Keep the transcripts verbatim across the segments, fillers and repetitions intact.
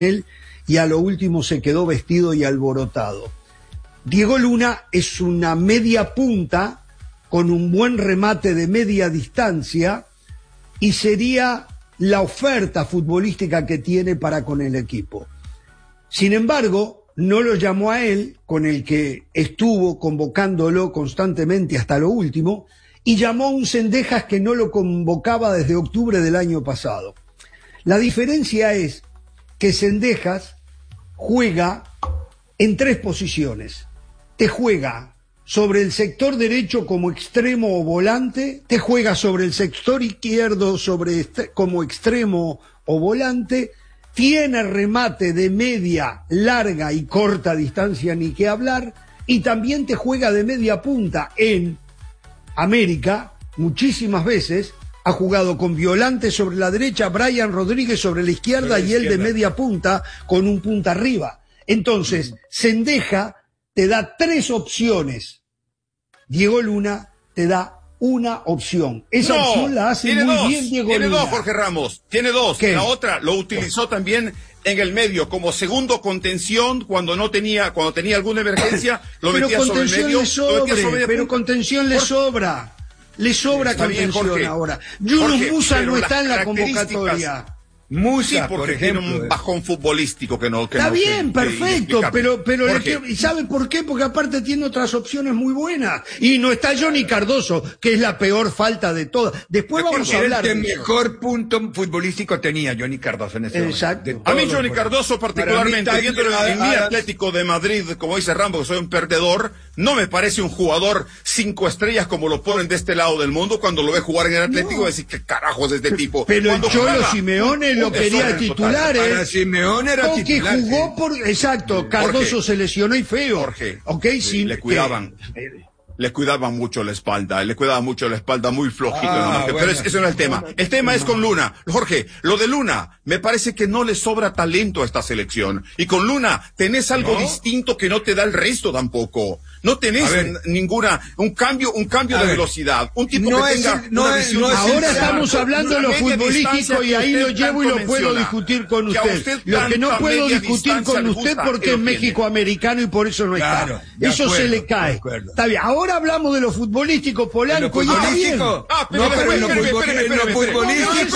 él y a lo último se quedó vestido y alborotado. Diego Luna es una media punta con un buen remate de media distancia y sería la oferta futbolística que tiene para con el equipo. Sin embargo, no lo llamó a él, con el que estuvo convocándolo constantemente hasta lo último, y llamó a un Cendejas que no lo convocaba desde octubre del año pasado. La diferencia es que Cendejas juega en tres posiciones. Te juega sobre el sector derecho como extremo o volante, te juega sobre el sector izquierdo sobre como extremo o volante, tiene remate de media, larga y corta distancia, ni que hablar, y también te juega de media punta. En América, muchísimas veces, ha jugado con Violante sobre la derecha, Brian Rodríguez sobre la izquierda y él de media punta con un punta arriba. Entonces, Cendejas te da tres opciones. Diego Luna te da una opción. Esa no, opción la hace muy dos, bien Diego tiene Luna. Tiene dos, Jorge Ramos. Tiene dos. ¿Qué? La otra lo utilizó también en el medio como segundo contención cuando no tenía, cuando tenía alguna emergencia, lo pero metía sobre el medio. Le sobre, sobre pero contención le Jorge, sobra. Le sobra contención bien, ahora. Yunus Musa no está en la convocatoria. Musa, sí, porque tiene un bajón futbolístico que no... Que Está no, bien, que, perfecto, que pero, pero le que, ¿y sabe por qué? Porque aparte tiene otras opciones muy buenas. Y no está Johnny Cardoso, que es la peor falta de todas. Después vamos a hablar de... El mejor punto futbolístico tenía Johnny Cardoso en ese Exacto. momento. A mí Johnny Cardoso particularmente, viéndolo en mi Atlético de Madrid, como dice Rambo, que soy un perdedor, no me parece un jugador cinco estrellas como lo ponen de este lado del mundo. Cuando lo ve jugar en el Atlético, no. decir, ¿qué carajos es este tipo? Pero el Cholo Simeone lo quería titular. Para Simeone era porque titular. Porque jugó por... Exacto, Cardoso Jorge, se lesionó y feo. Jorge, okay, sí, le cuidaban. Eh, le cuidaban mucho la espalda, le cuidaba mucho la espalda muy flojito. Ah, ¿no? bueno. Pero ese no es el tema. El tema es con Luna. Jorge, lo de Luna, me parece que no le sobra talento a esta selección. Y con Luna tenés algo ¿No? distinto que no te da el resto tampoco. No tenés ninguna, un cambio, un cambio a de ver, velocidad. Un tipo no que tenga el, no una es, visión. No es ahora el, estamos hablando de lo futbolístico y ahí lo llevo y lo puedo discutir con usted. usted lo que no puedo discutir con usted porque es México americano y por eso no está. Claro, eso acuerdo, se le cae. Está bien. Ahora hablamos de lo futbolístico, Polanco. ¿De lo futbolístico? Ah, pero, no, pero en lo futbolístico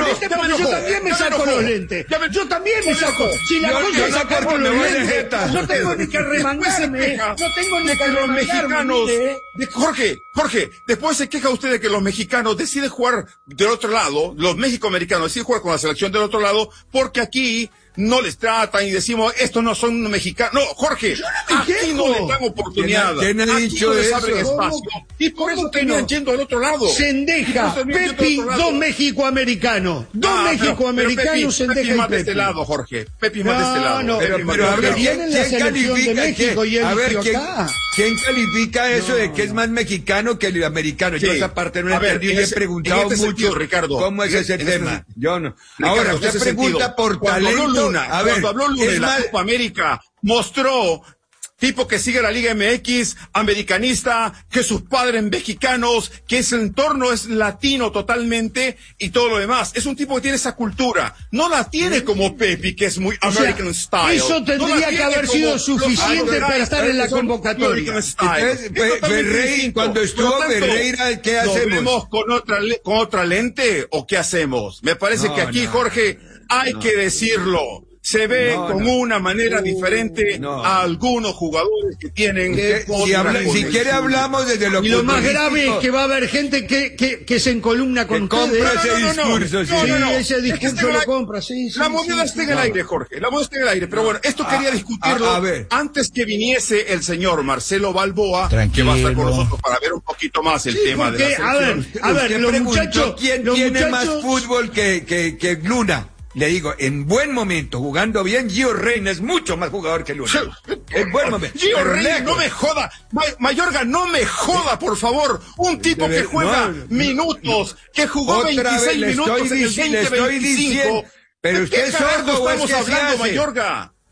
yo también me saco los lentes. Yo también me saco. Si la cosa es sacarme los lentes, no tengo ni que remangarme. No tengo ni que remangarme. De Jorge, Jorge, después se queja usted de que los mexicanos deciden jugar del otro lado, los mexicoamericanos deciden jugar con la selección del otro lado, porque aquí no les tratan y decimos, estos no son mexicanos. No, Jorge, no aquí no les dan oportunidad. ¿Quién ha dicho no les eso? abren espacio. Y por eso terminan no? yendo al otro lado. Cendejas, Pepi, dos mexicoamericanos. Dos ah, mexicoamericanos, Cendejas y Pepi. más de este lado, Jorge. Pepi más no, de este lado. No, pero, pero a ver, ¿quién, ¿quién califica? México y a ver, ¿quién, acá? ¿quién califica eso no. de que es más mexicano que el americano? Sí. Yo esa parte no la entendí y he preguntado este mucho sentido, Ricardo, cómo es ese tema. Este, Yo no. Ricardo, Ahora, usted pregunta sentido, por talento. Luna, a ver, cuando habló Luna de la más... Copa América, mostró tipo que sigue la Liga M X, americanista, que sus padres mexicanos, que ese entorno es latino totalmente y todo lo demás. Es un tipo que tiene esa cultura. No la tiene como Pepi, que es muy o American sea, style. Eso tendría no que haber sido suficiente para estar en la convocatoria. Entonces, Ferreira, cuando estuvo Ferreira, ¿qué hacemos? ¿Lo vemos con otra, con otra lente o qué hacemos? Me parece no, que aquí, no, Jorge, hay no. que decirlo. Se ve no, con no. una manera uh, diferente no. a algunos jugadores que tienen que, si, habla, si quiere hablamos desde lo y lo más grave es que va a haber gente que, que, que se encolumna con que ustedes. compra ese no, no, no, discurso no, sí, no, no, no. ese discurso es que lo compra sí, sí la moneda sí, está sí, en el no. aire, Jorge, la moneda está en el aire, pero bueno, esto quería a, discutirlo a, a ver. antes que viniese el señor Marcelo Balboa, Tranquilo. que va a estar con nosotros para ver un poquito más el sí, tema porque, de la selección. a ver, a ver, los muchachos, ¿quién los tiene muchachos... más fútbol que, que, que Luna? Le digo, en buen momento, jugando bien, Gio Reyna es mucho más jugador que Luna. En buen momento. Gio Reyna, no me joda. Mayorga, no me joda, por favor. Un tipo que juega no, minutos, que jugó veintiséis minutos en el veinte veinticinco. Pero usted es sordo o es que hablando, se hace? Mayorga?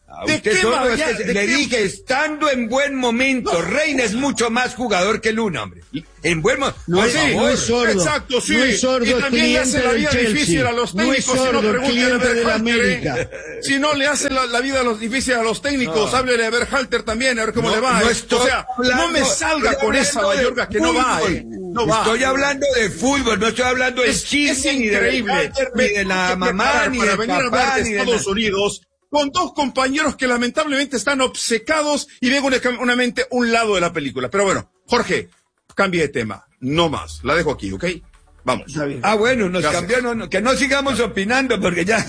¿De Usted qué solo va- es ya, que de le qué- dije, estando en buen momento, No. Reina es mucho más jugador que Luna, hombre. En buen momento. No por es- favor. no es sordo. Exacto, sí. No es sordo, y es también le hace cliente la del vida Chelsea. difícil a los No es técnicos. si sordo, no, es pregúntele a cliente de la Berhalter, América. ¿eh? Si no le hace la, la vida los difícil a los técnicos, No. háblele a Berhalter también, a ver cómo No, le va. no ¿eh? estoy o sea, hablando- no me salga estoy con esa hablando de mayorga que no va, fútbol. ¿eh? No va. Estoy hablando de fútbol, no estoy hablando de Es, chisme, es ni de increíble. Berhalter, ni de la Que mamá, preparar ni para del venir a papá, hablar de ni de Estados nada. Unidos con dos compañeros que lamentablemente están obcecados y ven únicamente un lado de la película. Pero bueno, Jorge, cambie de tema. No más. La dejo aquí, ¿ok? Vamos. Está bien. Ah, bueno, nos Gracias. cambió, no, no, que no sigamos opinando porque ya,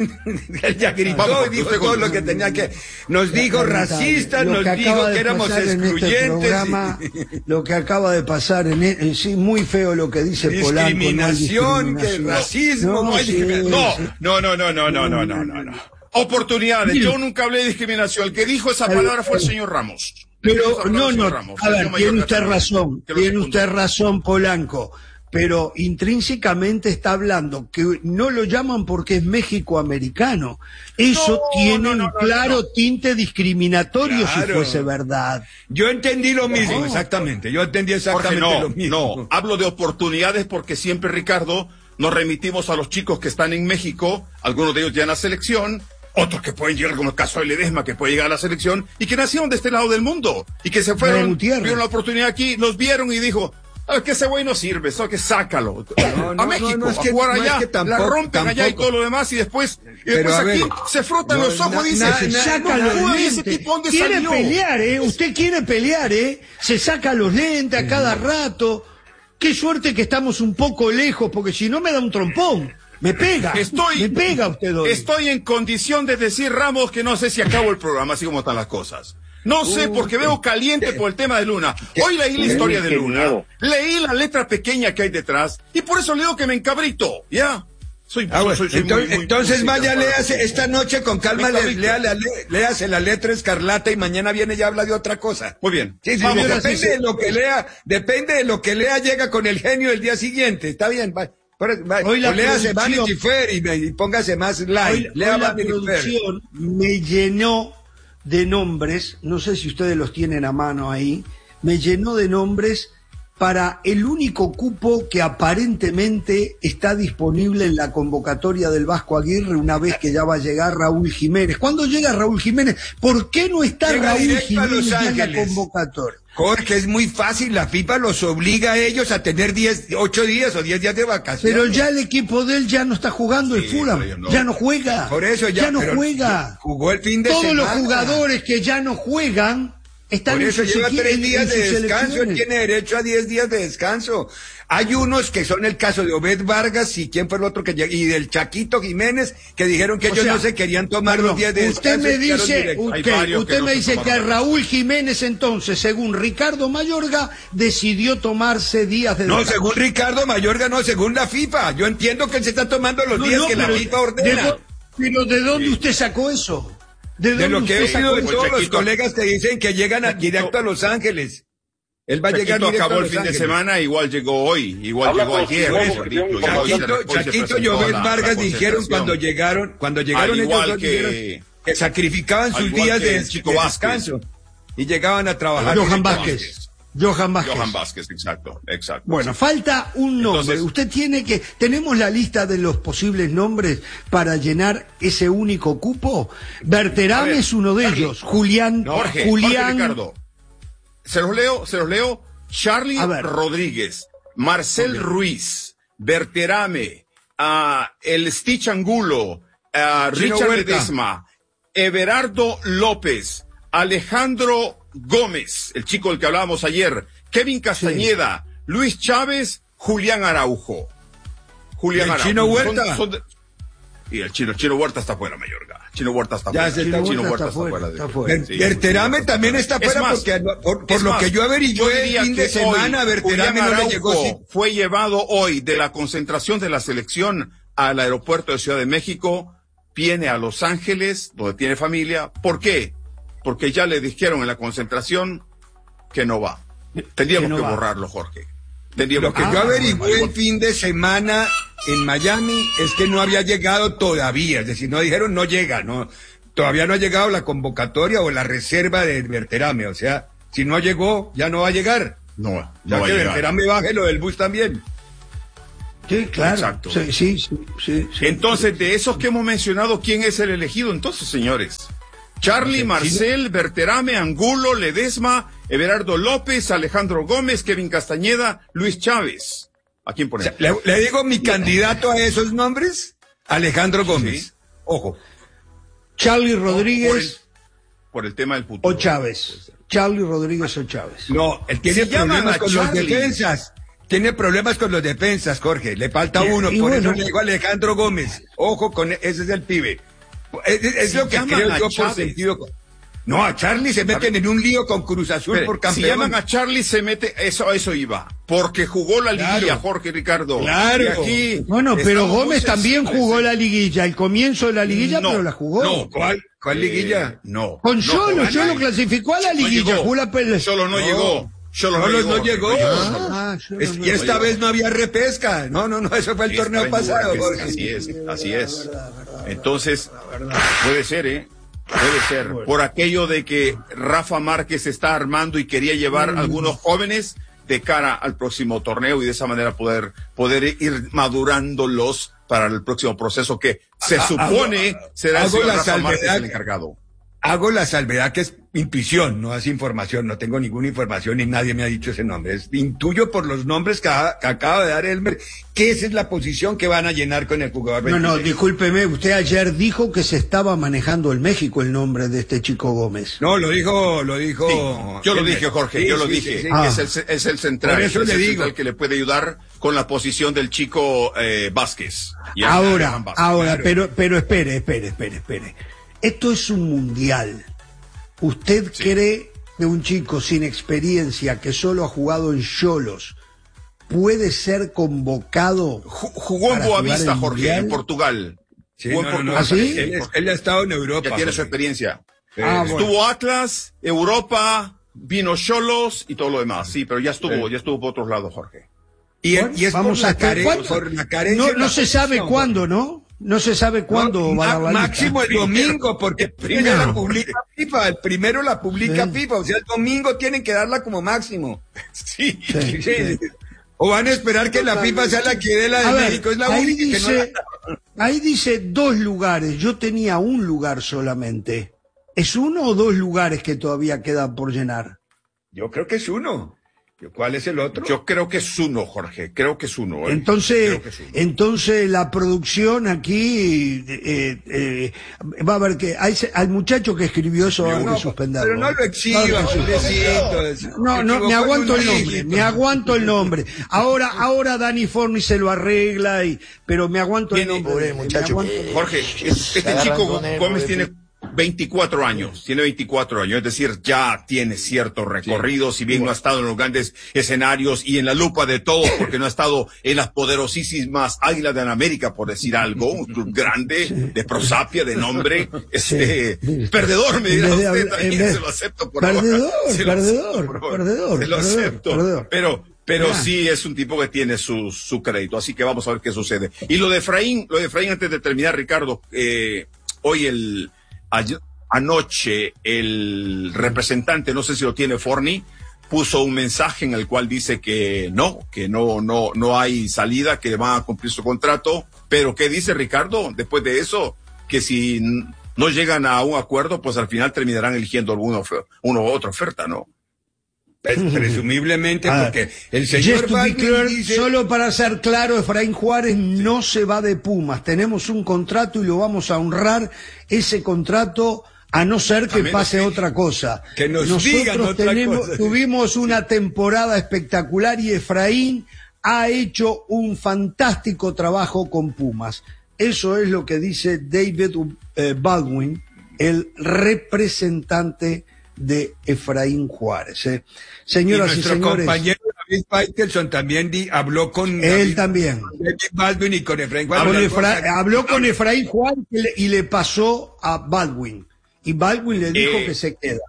él ya gritó Vamos, y dijo usted todo con- lo que tenía que, nos dijo Lamentable. racistas, Lo nos que dijo acaba de que éramos pasar en este excluyentes. programa, lo que acaba de pasar en e- eh, sí, muy feo lo que dice Polanco. no hay Discriminación, que discriminación. racismo, no hay sí, discriminación. sí. No, no, no, no, no, no, no, no, no. Oportunidades. Yo nunca hablé de discriminación. El que dijo esa palabra fue el señor Ramos. Pero El no, señor no, Ramos, a el ver, señor tiene mayor usted Catalán, razón, que lo tiene secundó. usted razón, Polanco, pero intrínsecamente está hablando que no lo llaman porque es México-americano. Eso No, tiene no, no, un no, claro no. tinte discriminatorio si Claro. fuese verdad. Yo entendí lo mismo, No. exactamente, yo entendí Jorge, exactamente no, lo mismo. no. Hablo de oportunidades porque siempre, Ricardo, nos remitimos a los chicos que están en México, algunos de ellos ya en la selección, otros que pueden llegar, como el caso de Ledesma, que puede llegar a la selección, y que nacieron de este lado del mundo, y que se Brian fueron, Gutiérrez. vieron la oportunidad aquí, los vieron y dijo, ah, que ese güey no sirve, eso que sácalo. No, no, a México, no, no, es a que- jugar no, es allá, que tampoco- la rompen allá y tampoco. todo lo demás, y después, y Pero, después a aquí ver, se frotan no, los ojos na- y dicen, na- Se na- saca no los jodas, ese lentes. tipo, ¿dónde Quiere salió? pelear, ¿eh? Usted quiere pelear, ¿eh? Se saca los lentes a cada rato. Qué suerte que estamos un poco lejos, porque si no me da un trompón. Me pega. Estoy, me pega usted hoy. Estoy en condición de decir, Ramos, que no sé si acabo el programa, así como están las cosas. No sé, porque veo caliente por el tema de Luna. Hoy leí la historia de Luna, leí la letra pequeña que hay detrás, y por eso leo que me encabrito, ¿ya? Soy, Ah, bueno, soy- soy muy- entonces, muy- entonces muy vaya, seca para léase todo. esta noche con calma, Venga, le, Víctor. lea la, le- léase la letra escarlata y mañana viene y habla de otra cosa. Muy bien. Sí, sí, Vamos, sí, ahora sí, depende sí. de lo que lea, depende de lo que lea, llega con el genio el día siguiente, está bien, va. Por- va, Hoy la o léase producción- Vanity Fair y, me- y póngase más light, Hoy, lea hoy la Vanity Fair. producción me llenó de nombres, no sé si ustedes los tienen a mano ahí, me llenó de nombres para el único cupo que aparentemente está disponible en la convocatoria del Vasco Aguirre una vez que ya va a llegar Raúl Jiménez. ¿Cuándo llega Raúl Jiménez? ¿Por qué no está Llega Raúl directo a Los Jiménez ya en la Ángeles. convocatoria? Jorge, es muy fácil, la FIFA los obliga a ellos a tener diez, ocho días o diez días de vacaciones. Pero ya el equipo de él ya no está jugando el Sí, Fulham, pero no. ya no juega. Por eso ya, no pero juega. Jugó el fin de Todos semana. los jugadores que ya no juegan están Por en eso sus lleva equi- tres en- días en de sus descanso, él selecciones. tiene derecho a diez días de descanso. Hay unos que son el caso de Obed Vargas y quién fue el otro que llegó, y del Chaquito Jiménez, que dijeron que O ellos sea, no se querían tomar perdón, los días de usted descanso. me y quedaron dice, directos. Hay usted, varios usted que no me se dice que tomaron. Raúl Jiménez entonces, según Ricardo Mayorga, decidió tomarse días de No, descanso. según Ricardo Mayorga, no, según la FIFA. Yo entiendo que él se está tomando los No, días no, que la pero FIFA ¿de ordena. dó- pero ¿de dónde usted sacó eso? ¿De De dónde lo que he usted oído sacó de eso? todos los Chaquito. colegas que dicen que llegan a- Chaquito. directo a Los Ángeles. Él va a llegar Chaquito directo acabó a el Los fin de Ángeles. semana, igual llegó hoy, igual Habla llegó con ayer. Simón, ese porque grito, tiene un ya hoy se- Chaquito, hoy se Chaquito y presentó Obed la- Vargas la dijeron concentración. cuando llegaron, cuando llegaron Al ellos igual dos, que- dijeron que sacrificaban al sus igual días que de, el Chico de Vázquez. descanso y llegaban a trabajar. Johan directamente. Vázquez. Johan Vázquez. Johan Vázquez, exacto, exacto. Bueno, sí. falta un nombre. Entonces- Usted tiene que... ¿Tenemos la lista de los posibles nombres para llenar ese único cupo? Berterame A ver, es uno de Charlie. ellos. Julián... No, Jorge, Julián... Jorge Ricardo. Se los leo, se los leo. Charlie A ver. Rodríguez, Marcel Ok. Ruiz, Berterame, ah, el Stitch Angulo, ah, Chino Richard Huerta. Ledesma, Everardo López, Alejandro Gómez, el chico del que hablábamos ayer, Kevin Castañeda, Luis Chávez, Julián Araujo. Julián ¿Y el Araujo. Chino Son- Huerta? son de- Y el chino, Chino Huerta está fuera, Mayorga. Chino Huerta está Ya fuera. se está- Chino Chino Huerta está está fuera, fuera. de- está fuera. Ber- Sí, Berterame Chino también Huerta está Es fuera más, porque no- por, por es lo más, que yo averigüé yo el diría fin que de semana, hoy Berterame Julián no le Araujo llegó. sí. fue llevado hoy de la concentración de la selección al aeropuerto de Ciudad de México, viene a Los Ángeles, donde tiene familia. ¿Por qué? Porque ya le dijeron en la concentración que no va. Tendríamos Que que, no va. borrarlo, Jorge. Tendríamos Lo que Ah, yo averigüé bueno, el fin de semana en Miami es que no había llegado todavía, es decir, no dijeron no llega, no. todavía no ha llegado la convocatoria o la reserva de Berterame, o sea, si no llegó, ya no va a llegar. No, ya no va que a llegar. Berterame baje lo del bus también. Sí, claro. Exacto. Sí, sí, sí, sí, sí. Entonces, de esos que hemos mencionado, ¿quién es el elegido entonces, señores? Charlie, Marcel, Berterame, Angulo, Ledesma, Everardo López, Alejandro Gómez, Kevin Castañeda, Luis Chávez. ¿A quién O ponemos? sea, le, le digo mi candidato a esos nombres, Alejandro Gómez. Sí. Ojo. Charlie Por el, Rodríguez por el tema del futuro. o Chávez. Charlie Rodríguez o Chávez. No, él tiene Si llaman problemas a con Charlie. los defensas. Tiene problemas con los defensas, Jorge. Le falta Y- uno, y por bueno. eso le digo a Alejandro Gómez. Ojo con ese es el pibe. Es, es- es Si lo que llaman creo a yo por Chávez. sentido. No, a Charlie se meten en un lío con Cruz Azul Espere, por si campeón. llaman a Charlie, se mete, eso, a eso iba. Porque jugó la liguilla, Claro. Jorge Ricardo. Claro. Y aquí Bueno, pero estamos muy Gómez también sensibles. jugó la liguilla, el comienzo de la liguilla, No, pero la jugó. no, ¿Cuál, cuál Eh, liguilla? no. Con no, Solo, con Solo nadie. clasificó a la No liguilla, llegó. jugó la pelea. Solo no, No. llegó. Solo no, Solo llegó. no llegó. Ah, Solo Es- no y esta llegó. vez no había repesca. No, no, no, eso fue el Esta torneo vez no hubo pasado, repesca. Jorge. Así es, así es. Entonces, puede ser, ¿eh? Puede ser. Por aquello de que Rafa Márquez está armando y quería llevar a algunos jóvenes de cara al próximo torneo y de esa manera poder, poder ir madurándolos para el próximo proceso que se Ah, supone hago- será el hago señor la Rafa Márquez salvedad el que- encargado. Hago la salvedad que es intuición, no es información, no tengo ninguna información y nadie me ha dicho ese nombre. Es, intuyo por los nombres que, ha- que acaba de dar Elmer que esa es la posición que van a llenar con el jugador. No, no, veintiséis. discúlpeme, usted ayer dijo que se estaba manejando en México el nombre de este chico Gómez. No, lo dijo, lo dijo. Sí, yo lo Elmer. dije, Jorge, Sí, yo lo sí, dije. sí, sí. Ah. Es, el, es el central. Por eso es le el digo. central que le puede ayudar con la posición del chico eh, Vázquez. Y a- Ahora, Johan Vázquez. ahora, claro. pero, pero espere, espere, espere, espere. Esto es un mundial. ¿Usted Sí. cree que un chico sin experiencia que solo ha jugado en Xolos puede ser convocado? Ju- Jugó en para jugar Boavista, el Jorge, Mundial? en Portugal. Sí, Jugó no, en no, no, Portugal. ¿Ah, sí? él, es- él ha estado en Europa. Ya tiene su Jorge. experiencia. Ah, bueno. Estuvo Atlas, Europa, vino Cholos y todo lo demás. Sí, pero ya estuvo, Sí. ya estuvo por otros lados, Jorge. Y, Bueno, y es vamos por a la, estar- care- ¿cuándo? por la carencia. No, de no la se sabe posición, cuándo, Jorge. ¿no? No se sabe cuándo No, va la ma- balita. máximo el domingo, porque el primero No. la publica FIFA, el primero la publica Sí. FIFA, o sea, el domingo tienen que darla como máximo. Sí. Sí, Sí. sí. O van a esperar que la FIFA sea la que dé la A de ver, México, es la ahí única que no dice, la- ahí dice dos lugares. Yo tenía un lugar solamente. ¿Es uno o dos lugares que todavía quedan por llenar? Yo creo que es uno. ¿Cuál es el otro? Yo creo que es uno, Jorge. Creo que es uno. ¿eh? Entonces, Creo que es uno. entonces la producción aquí eh, eh, va a ver que hay, al muchacho que escribió eso hay No, que suspenderlo. pero no lo exhiban, Claro que sí. pobrecito. No, Se no, equivocó me en aguanto un el nombre, dígito. me aguanto el nombre. Ahora, ahora Dani Forni se lo arregla y, pero me aguanto el Tiene- nombre. Pobre me muchacho. aguanto el nombre. Jorge, es- este agarran chico con él, Gómez pobre tiene veinticuatro años, tiene veinticuatro años, es decir, ya tiene cierto recorrido, si bien no ha estado en los grandes escenarios y en la lupa de todos, porque no ha estado en las poderosísimas Águilas de América, por decir algo, un club grande, de prosapia, de nombre, este, Sí. perdedor, me En dirá vez de usted, hablar- también en vez- se lo acepto por Perdedor, ahora. Se lo perdedor, acepto por ahora. perdedor, Se lo perdedor, acepto, perdedor. pero, pero Ya. sí es un tipo que tiene su, su crédito, así que vamos a ver qué sucede. Y lo de Efraín, lo de Efraín antes de terminar, Ricardo, eh, hoy el, ayer- anoche el representante, no sé si lo tiene Forni, puso un mensaje en el cual dice que no, que no, no, no hay salida, que van a cumplir su contrato, pero ¿qué dice Ricardo después de eso? Que si n- no llegan a un acuerdo, pues al final terminarán eligiendo alguna ofe- una u otra oferta, ¿no? Pues, presumiblemente, Ah, porque el Just señor to be Baldwin clear, dice... solo para ser claro, Efraín Juárez no se va de Pumas. Tenemos un contrato y lo vamos a honrar ese contrato a no ser que A menos pase que- otra cosa. que nos Nosotros digan otra cosa. tuvimos una temporada espectacular y Efraín ha hecho un fantástico trabajo con Pumas. Eso es lo que dice David eh, Baldwin, el representante de Efraín Juárez. ¿eh? Y Señoras y, nuestro señores, compañero David Faitelson también di- habló con él David- también. con David Baldwin y con Efraín Con Juárez. Efra- habló con Efraín Juárez y le, y le pasó a Baldwin. Y Baldwin le dijo Eh, que se queda.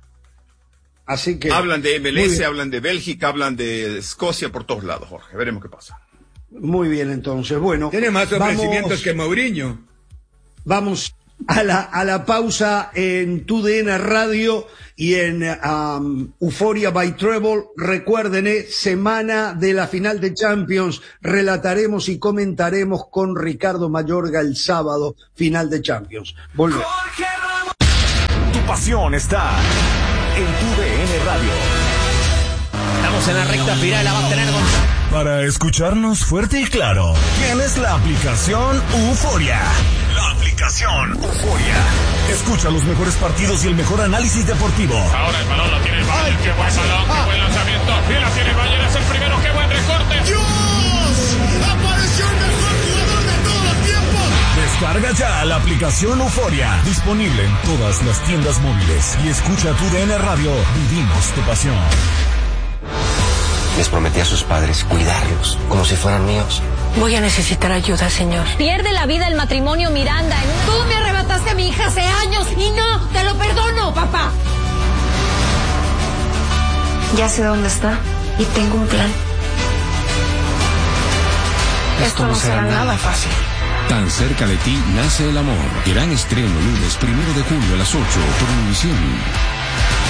Así que. Hablan de M L Muy S, bien. hablan de Bélgica, hablan de Escocia, por todos lados, Jorge. Veremos qué pasa. Muy bien, entonces. Bueno. Tiene más ofrecimientos vamos, que Mourinho. Vamos a la, a la pausa en Tu D N Radio y en um, Euphoria by Treble. Recuerden, eh, semana de la final de Champions, relataremos y comentaremos con Ricardo Mayorga el sábado, final de Champions. Volvemos. Tu pasión está en Tu D N Radio. Estamos en la recta final, la va a tener Gonzalo. Para escucharnos fuerte y claro, tienes la aplicación Euphoria. La aplicación Euphoria. Escucha los mejores partidos y el mejor análisis deportivo. Ahora el balón lo tiene el Bayern. Qué buen balón, qué buen lanzamiento. Y la tiene el Bayern, es el primero. Qué buen recorte. ¡Dios! ¡Apareció el mejor jugador de todos los tiempos! Descarga ya la aplicación Euphoria. Disponible en todas las tiendas móviles. Y escucha Tu D N Radio. Vivimos tu pasión. Les prometí a sus padres cuidarlos como si fueran míos. Voy a necesitar ayuda, señor. Pierde la vida el matrimonio Miranda en una... Tú me arrebataste a mi hija hace años y no, te lo perdono, papá. Ya sé dónde está y tengo un plan. Esto no será nada fácil. Tan cerca de ti nace el amor. Gran estreno lunes primero de julio a las ocho por Univisión.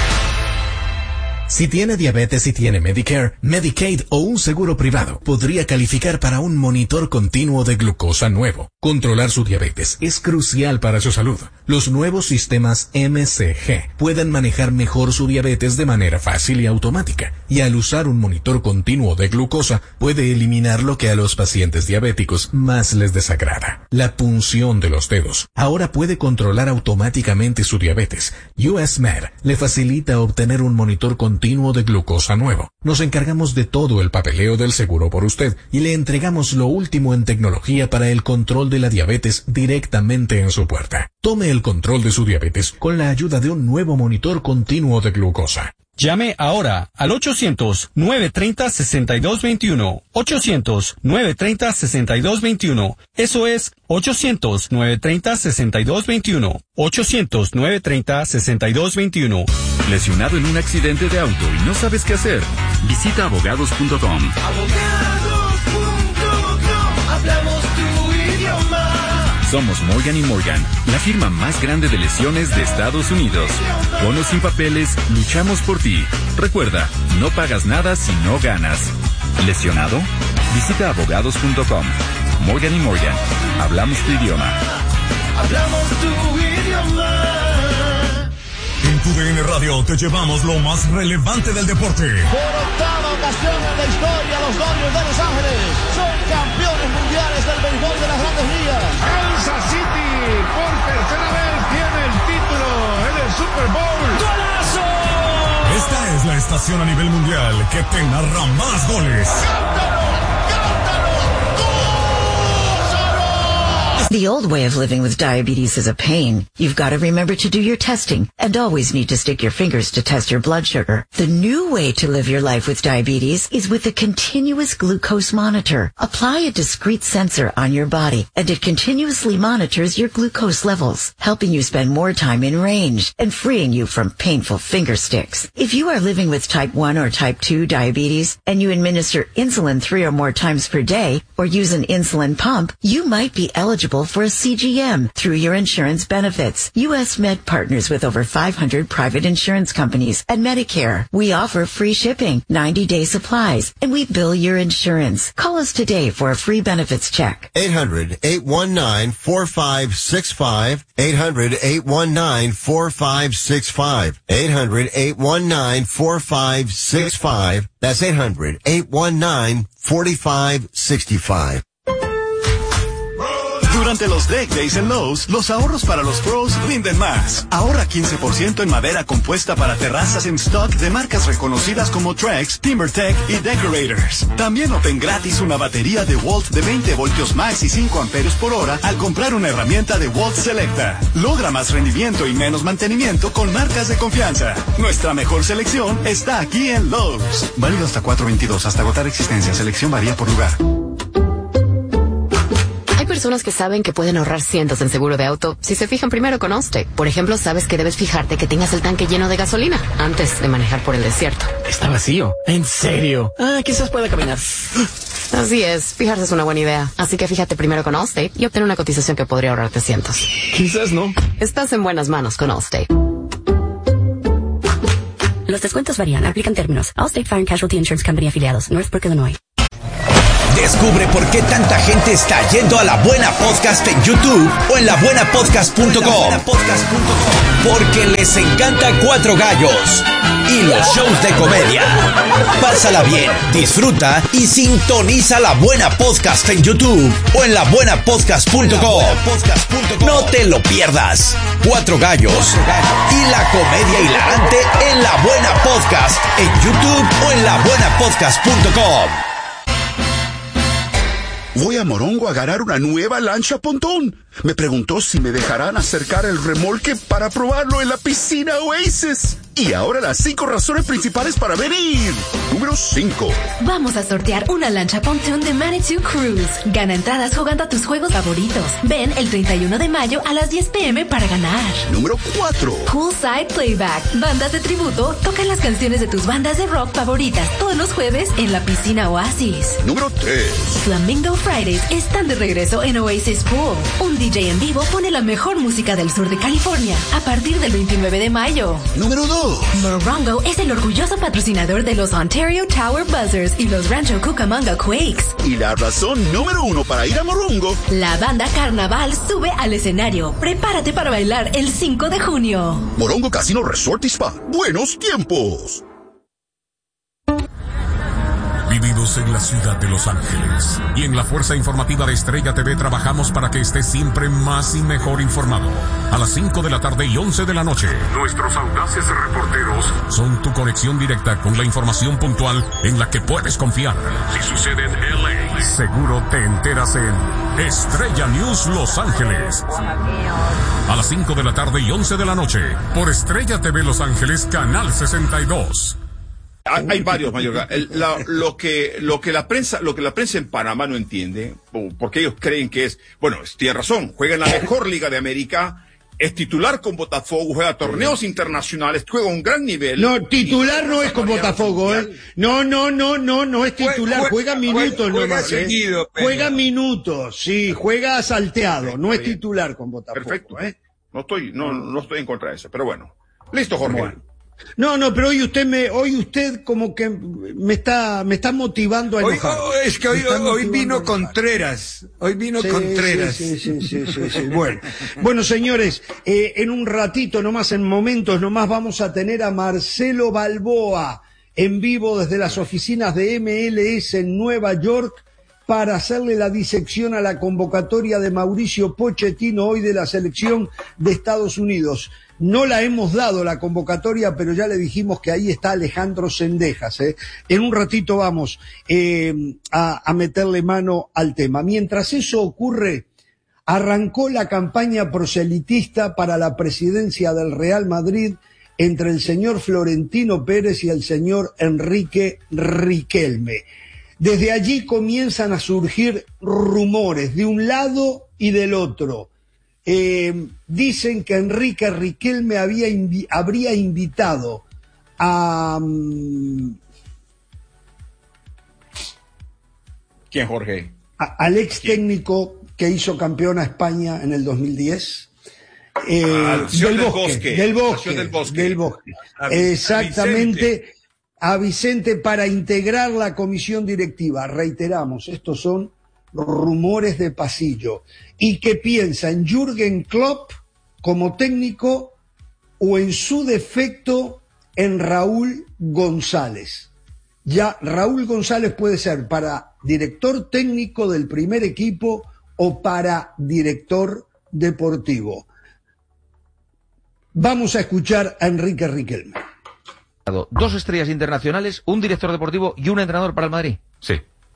Si tiene diabetes y tiene Medicare, Medicaid o un seguro privado, podría calificar para un monitor continuo de glucosa nuevo. Controlar su diabetes es crucial para su salud. Los nuevos sistemas M C G pueden manejar mejor su diabetes de manera fácil y automática. Y al usar un monitor continuo de glucosa, puede eliminar lo que a los pacientes diabéticos más les desagrada: la punción de los dedos. Ahora puede controlar automáticamente su diabetes. U S Med le facilita obtener un monitor continuo continuo de glucosa nuevo. Nos encargamos de todo el papeleo del seguro por usted y le entregamos lo último en tecnología para el control de la diabetes directamente en su puerta. Tome el control de su diabetes con la ayuda de un nuevo monitor continuo de glucosa. Llame ahora al ochocientos, nueve treinta, sesenta y dos veintiuno. ochocientos, nueve treinta, sesenta y dos veintiuno. Eso es ochocientos, nueve treinta, sesenta y dos veintiuno. ochocientos, nueve treinta, sesenta y dos veintiuno. ¿Lesionado en un accidente de auto y no sabes qué hacer? Visita abogados punto com. Abogados punto com. Hablamos tu idioma. Somos Morgan y Morgan, la firma más grande de lesiones de Estados Unidos. Con o sin papeles, luchamos por ti. Recuerda, no pagas nada si no ganas. ¿Lesionado? Visita abogados punto com. Morgan y Morgan, hablamos tu idioma. Hablamos tu idioma. En Tu D N Radio te llevamos lo más relevante del deporte. Por octava ocasión en la historia, los Dodgers de Los Ángeles son campeones mundiales del béisbol de las Grandes Ligas. Kansas City por tercera vez tiene el título en el Super Bowl. ¡Golazo! Esta es la estación a nivel mundial que te narra más goles. ¡Cántalo! ¡Cántalo! The old way of living with diabetes is a pain. You've got to remember to do your testing and always need to stick your fingers to test your blood sugar. The new way to live your life with diabetes is with a continuous glucose monitor. Apply a discrete sensor on your body and it continuously monitors your glucose levels, helping you spend more time in range and freeing you from painful finger sticks. If you are living with type one or type two diabetes and you administer insulin three or more times per day or use an insulin pump, you might be eligible for a C G M through your insurance benefits. U S Med partners with over five hundred private insurance companies and Medicare. We offer free shipping, ninety day supplies, and we bill your insurance. Call us today for a free benefits check. eight hundred, eight one nine, four five six five. eight hundred, eight one nine, four five six five. eight hundred, eight one nine, four five six five. That's eight hundred, eight one nine, four five six five. Durante los Deck Days en Lowe's, los ahorros para los pros rinden más. Ahorra quince por ciento en madera compuesta para terrazas en stock de marcas reconocidas como Trex, TimberTech y Decorators. También obtén gratis una batería de Walt de veinte voltios max y cinco amperios por hora al comprar una herramienta de Walt Selecta. Logra más rendimiento y menos mantenimiento con marcas de confianza. Nuestra mejor selección está aquí en Lowe's. Válido hasta cuatro veintidós, hasta agotar existencia. Selección varía por lugar. Personas que saben que pueden ahorrar cientos en seguro de auto si se fijan primero con Allstate. Por ejemplo, sabes que debes fijarte que tengas el tanque lleno de gasolina antes de manejar por el desierto. Está vacío. ¿En serio? Ah, quizás pueda caminar. Así es, fijarse es una buena idea. Así que fíjate primero con Allstate y obtén una cotización que podría ahorrarte cientos. Quizás no. Estás en buenas manos con Allstate. Los descuentos varían, aplican términos. Allstate Fire and Casualty Insurance Company afiliados, Northbrook, Illinois. Descubre por qué tanta gente está yendo a La Buena Podcast en YouTube o en la buena podcast punto com. Porque les encanta Cuatro Gallos y los shows de comedia. Pásala bien, disfruta y sintoniza La Buena Podcast en YouTube o en la buena podcast punto com. No te lo pierdas. Cuatro Gallos y la comedia hilarante en La Buena Podcast en YouTube o en la buena podcast punto com. Voy a Morongo a agarrar una nueva lancha pontón. Me preguntó si me dejarán acercar el remolque para probarlo en la piscina Oasis. Y ahora las cinco razones principales para venir. Número cinco. Vamos a sortear una lancha pontoon de Manitou Cruise. Gana entradas jugando a tus juegos favoritos. Ven el treinta y uno de mayo a las diez pm para ganar. Número cuatro. Poolside Playback. Bandas de tributo tocan las canciones de tus bandas de rock favoritas todos los jueves en la piscina Oasis. Número tres. Flamingo Fridays están de regreso en Oasis Pool. Un D J en vivo pone la mejor música del sur de California a partir del veintinueve de mayo. Número dos. Morongo es el orgulloso patrocinador de los Ontario Tower Buzzers y los Rancho Cucamonga Quakes. Y la razón número uno para ir a Morongo. La banda Carnaval sube al escenario. Prepárate para bailar el cinco de junio. Morongo Casino Resort y Spa. Buenos tiempos. Vividos en la ciudad de Los Ángeles. Y en la Fuerza Informativa de Estrella T V trabajamos para que estés siempre más y mejor informado. A las cinco de la tarde y once de la noche. Nuestros audaces reporteros son tu conexión directa con la información puntual en la que puedes confiar. Si sucede en L A, seguro te enteras en Estrella News Los Ángeles. A las cinco de la tarde y once de la noche. Por Estrella T V Los Ángeles, Canal sesenta y dos. Hay varios, Mayorga. El, la, lo que lo que la prensa lo que la prensa en Panamá no entiende, porque ellos creen que es, bueno, tiene razón, juega en la mejor liga de América, es titular con Botafogo, juega torneos internacionales, juega un gran nivel. No, titular no es con Botafogo, ¿eh? No, no, no, no, no es titular, juega, juega minutos juega, nomás, juega seguido, ¿eh? Juega minutos, sí, juega salteado, perfecto, no es titular con Botafogo. Perfecto, ¿eh? No estoy, no, no estoy en contra de eso, pero bueno. Listo, Jorge. Bueno. No, no, pero hoy usted me, hoy usted como que me está, me está motivando a enojar. Hoy, oh, es que hoy, hoy vino Contreras, hoy vino sí, Contreras. Sí, sí, sí, sí, sí, sí. Bueno, bueno, señores, eh, en un ratito nomás, en momentos nomás vamos a tener a Marcelo Balboa en vivo desde las oficinas de M L S en Nueva York para hacerle la disección a la convocatoria de Mauricio Pochettino hoy de la selección de Estados Unidos. No la hemos dado la convocatoria, pero ya le dijimos que ahí está Alejandro Cendejas, ¿eh? En un ratito vamos eh, a, a meterle mano al tema. Mientras eso ocurre, arrancó la campaña proselitista para la presidencia del Real Madrid entre el señor Florentino Pérez y el señor Enrique Riquelme. Desde allí comienzan a surgir rumores de un lado y del otro. Eh, dicen que Enrique Riquelme había invi- habría invitado a... Um, ¿Quién, Jorge? A, al ex técnico que hizo campeón a España en el dos mil diez. Eh, ah, del, del, bosque, bosque, del Bosque. Del Bosque. Del Bosque. A, Exactamente. A Vicente. a Vicente para integrar la comisión directiva. Reiteramos, estos son rumores de pasillo. ¿Y qué piensa en Jürgen Klopp como técnico o en su defecto en Raúl González? Ya Raúl González puede ser para director técnico del primer equipo o para director deportivo. Vamos a escuchar a Enrique Riquelme. Dos estrellas internacionales, un director deportivo y un entrenador para el Madrid. Sí.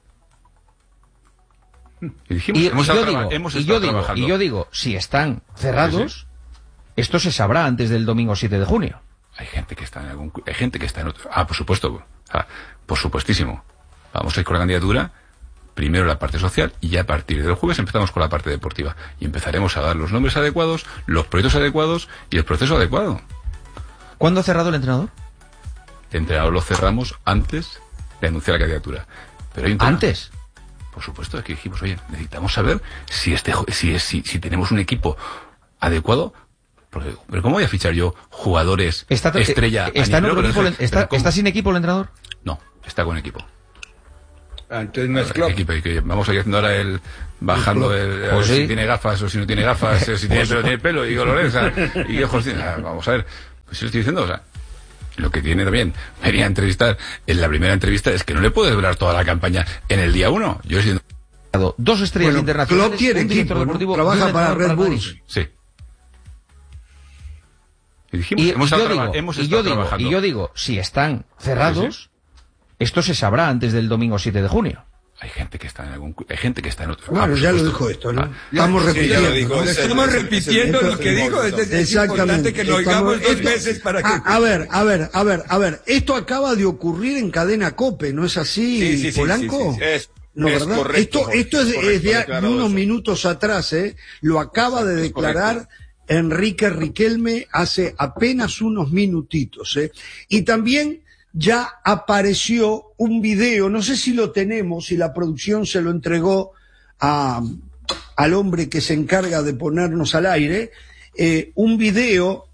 Y, dijimos, y, hemos y, yo, traba- digo, hemos y, yo, digo, trabajando. y yo digo, si están cerrados, Sí, sí. esto se sabrá antes del domingo siete de junio. Hay gente que está en algún, hay gente que está en otro. Ah, por supuesto. Ah, por supuestísimo. Vamos a ir con la candidatura, primero la parte social, y ya a partir del jueves empezamos con la parte deportiva. Y empezaremos a dar los nombres adecuados, los proyectos adecuados y el proceso adecuado. ¿Cuándo ha cerrado el entrenador? El entrenador lo cerramos antes de anunciar la candidatura. Pero hay un tema. ¿Antes? Por supuesto, es que dijimos, oye, necesitamos saber si este si es si, si tenemos un equipo adecuado. Porque, pero ¿cómo voy a fichar yo jugadores está, estrella? Está, en otro nivel, equipo, pero, está, pero ¿Está sin equipo el entrenador? No, está con equipo. Ah, entonces no es Klopp. Equipo, que vamos a ir haciendo ahora el bajando el, pues si sí. tiene gafas o si no tiene gafas, si tiene pelo tiene pelo y colores, o sea, y ojos tiene. Vamos a ver, pues si lo estoy diciendo, o sea, lo que tiene también venía a entrevistar en la primera entrevista es que no le puedes durar toda la campaña en el día uno. Yo he sido dos estrellas bueno, internacionales. Klopp tiene un director equipo, deportivo, ¿no? Trabaja para Red Bull. Sí. Y dijimos, Y, hemos y yo, estado, digo, hemos y, estado yo digo, trabajando. y yo digo, si están cerrados, Sí, sí. esto se sabrá antes del domingo siete de junio. Hay gente que está en algún, hay gente que está en otro. Bueno, ah, ya lo supuesto. dijo esto, ¿no? Ah, Estamos sí, repitiendo. ya lo dijo, ¿no? ese- Estamos ese- repitiendo ese- lo que ese- dijo. Es, es Exactamente. importante que lo Estamos- oigamos dos esto- veces para que... a, a ver, a ver, a ver, a ver. Esto acaba de ocurrir en Cadena COPE, ¿no es así, Sí, sí, sí, Polanco? sí, sí, Es, No, es ¿verdad? correcto. esto, Jorge, esto es, correcto, es de, declarado de unos eso. minutos atrás, ¿eh? Lo acaba de Es declarar correcto. Enrique Riquelme hace apenas unos minutitos, ¿eh? Y también ya apareció un video, no sé si lo tenemos, si la producción se lo entregó a, al hombre que se encarga de ponernos al aire, eh, un video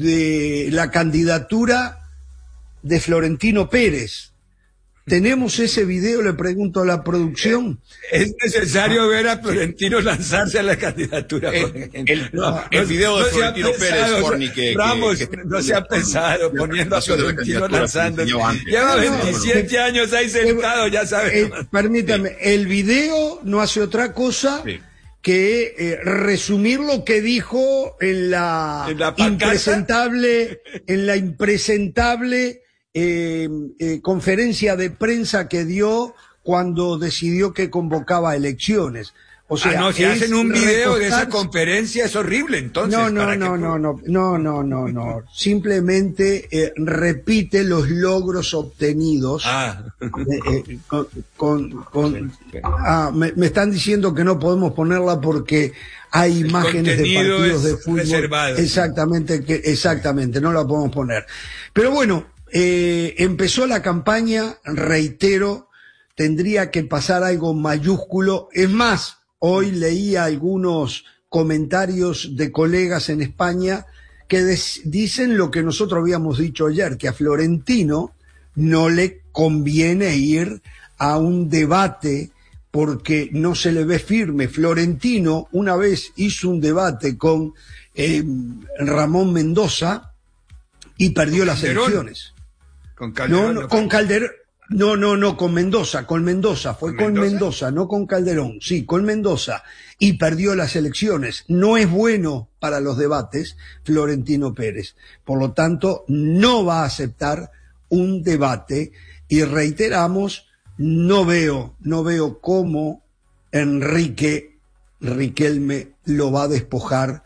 de la candidatura de Florentino Pérez. ¿Tenemos ese video? Le pregunto a la producción. Es necesario ver a Florentino lanzarse a la candidatura. El- por ejemplo. el- el video de se ha Florentino Pérez, pensado, Forni, que- Ramos, que- que- no se ha pensado poniendo a de la Florentino candidatura lanzando. que enseñó antes. Lleva No, no, veintisiete años ahí sentado, ya Eh, sabes. permítame, el video no hace otra cosa Sí. que eh, resumir lo que dijo en la, ¿En la pancarta? impresentable, en la impresentable eh, eh, conferencia de prensa que dio cuando decidió que convocaba elecciones. O sea, ah, no, si es hacen un video de esa recostarse- conferencia es horrible, entonces. No, no, ¿para no, qué? no, no, no, no, no, no. Simplemente eh, repite los logros obtenidos. Ah. eh, eh, con, con, con- ah, me, me están diciendo que no podemos ponerla porque hay imágenes de contenido partidos es de fútbol. reservado. Exactamente, que, exactamente, no la podemos poner. Pero bueno, eh, empezó la campaña, reitero, tendría que pasar algo mayúsculo. Es más, hoy leía algunos comentarios de colegas en España que des- dicen lo que nosotros habíamos dicho ayer, que a Florentino no le conviene ir a un debate porque no se le ve firme. Florentino una vez hizo un debate con eh, Ramón Mendoza y perdió las Calderón. elecciones. Con No, Calderón. no, con Calderón. No, no, no, con Mendoza, con Mendoza, fue ¿Con con Mendoza? Mendoza, no con Calderón, sí, con Mendoza, y perdió las elecciones. No es bueno para los debates Florentino Pérez. Por lo tanto, no va a aceptar un debate y reiteramos, no veo, no veo cómo Enrique Riquelme lo va a despojar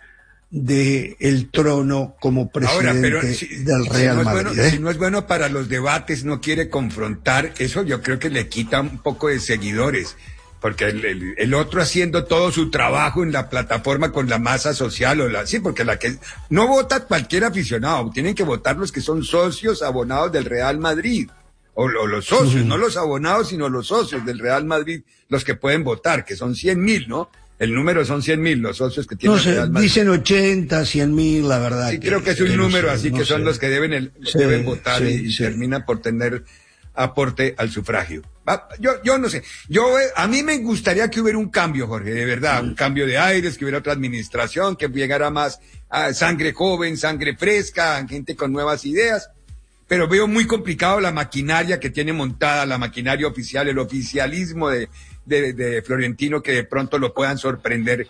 de el trono como presidente Ahora, pero si, del Real si no es Madrid. bueno, ¿eh? si no es bueno para los debates, no quiere confrontar, eso yo creo que le quita un poco de seguidores, porque el, el- el otro haciendo todo su trabajo en la plataforma con la masa social, o la, sí, porque la que no vota cualquier aficionado, tienen que votar los que son socios abonados del Real Madrid, o, o los socios, Ujú. no los abonados, sino los socios del Real Madrid, los que pueden votar, que son cien mil, ¿no? El número son cien mil, los socios que tienen No el sé, Real Madrid. dicen ochenta, cien mil, la verdad. Sí, creo que es un no número sé, así no que son sé. los que deben, el, Sí, deben votar sí, y, y sí. terminan por tener aporte al sufragio. Va, Yo, yo no sé. Yo, eh, a mí me gustaría que hubiera un cambio, Jorge, de verdad, un cambio de aires, que hubiera otra administración, que llegara más ah, sangre joven, sangre fresca, gente con nuevas ideas. Pero veo muy complicado la maquinaria que tiene montada, la maquinaria oficial, el oficialismo de, de, de Florentino, que de pronto lo puedan sorprender.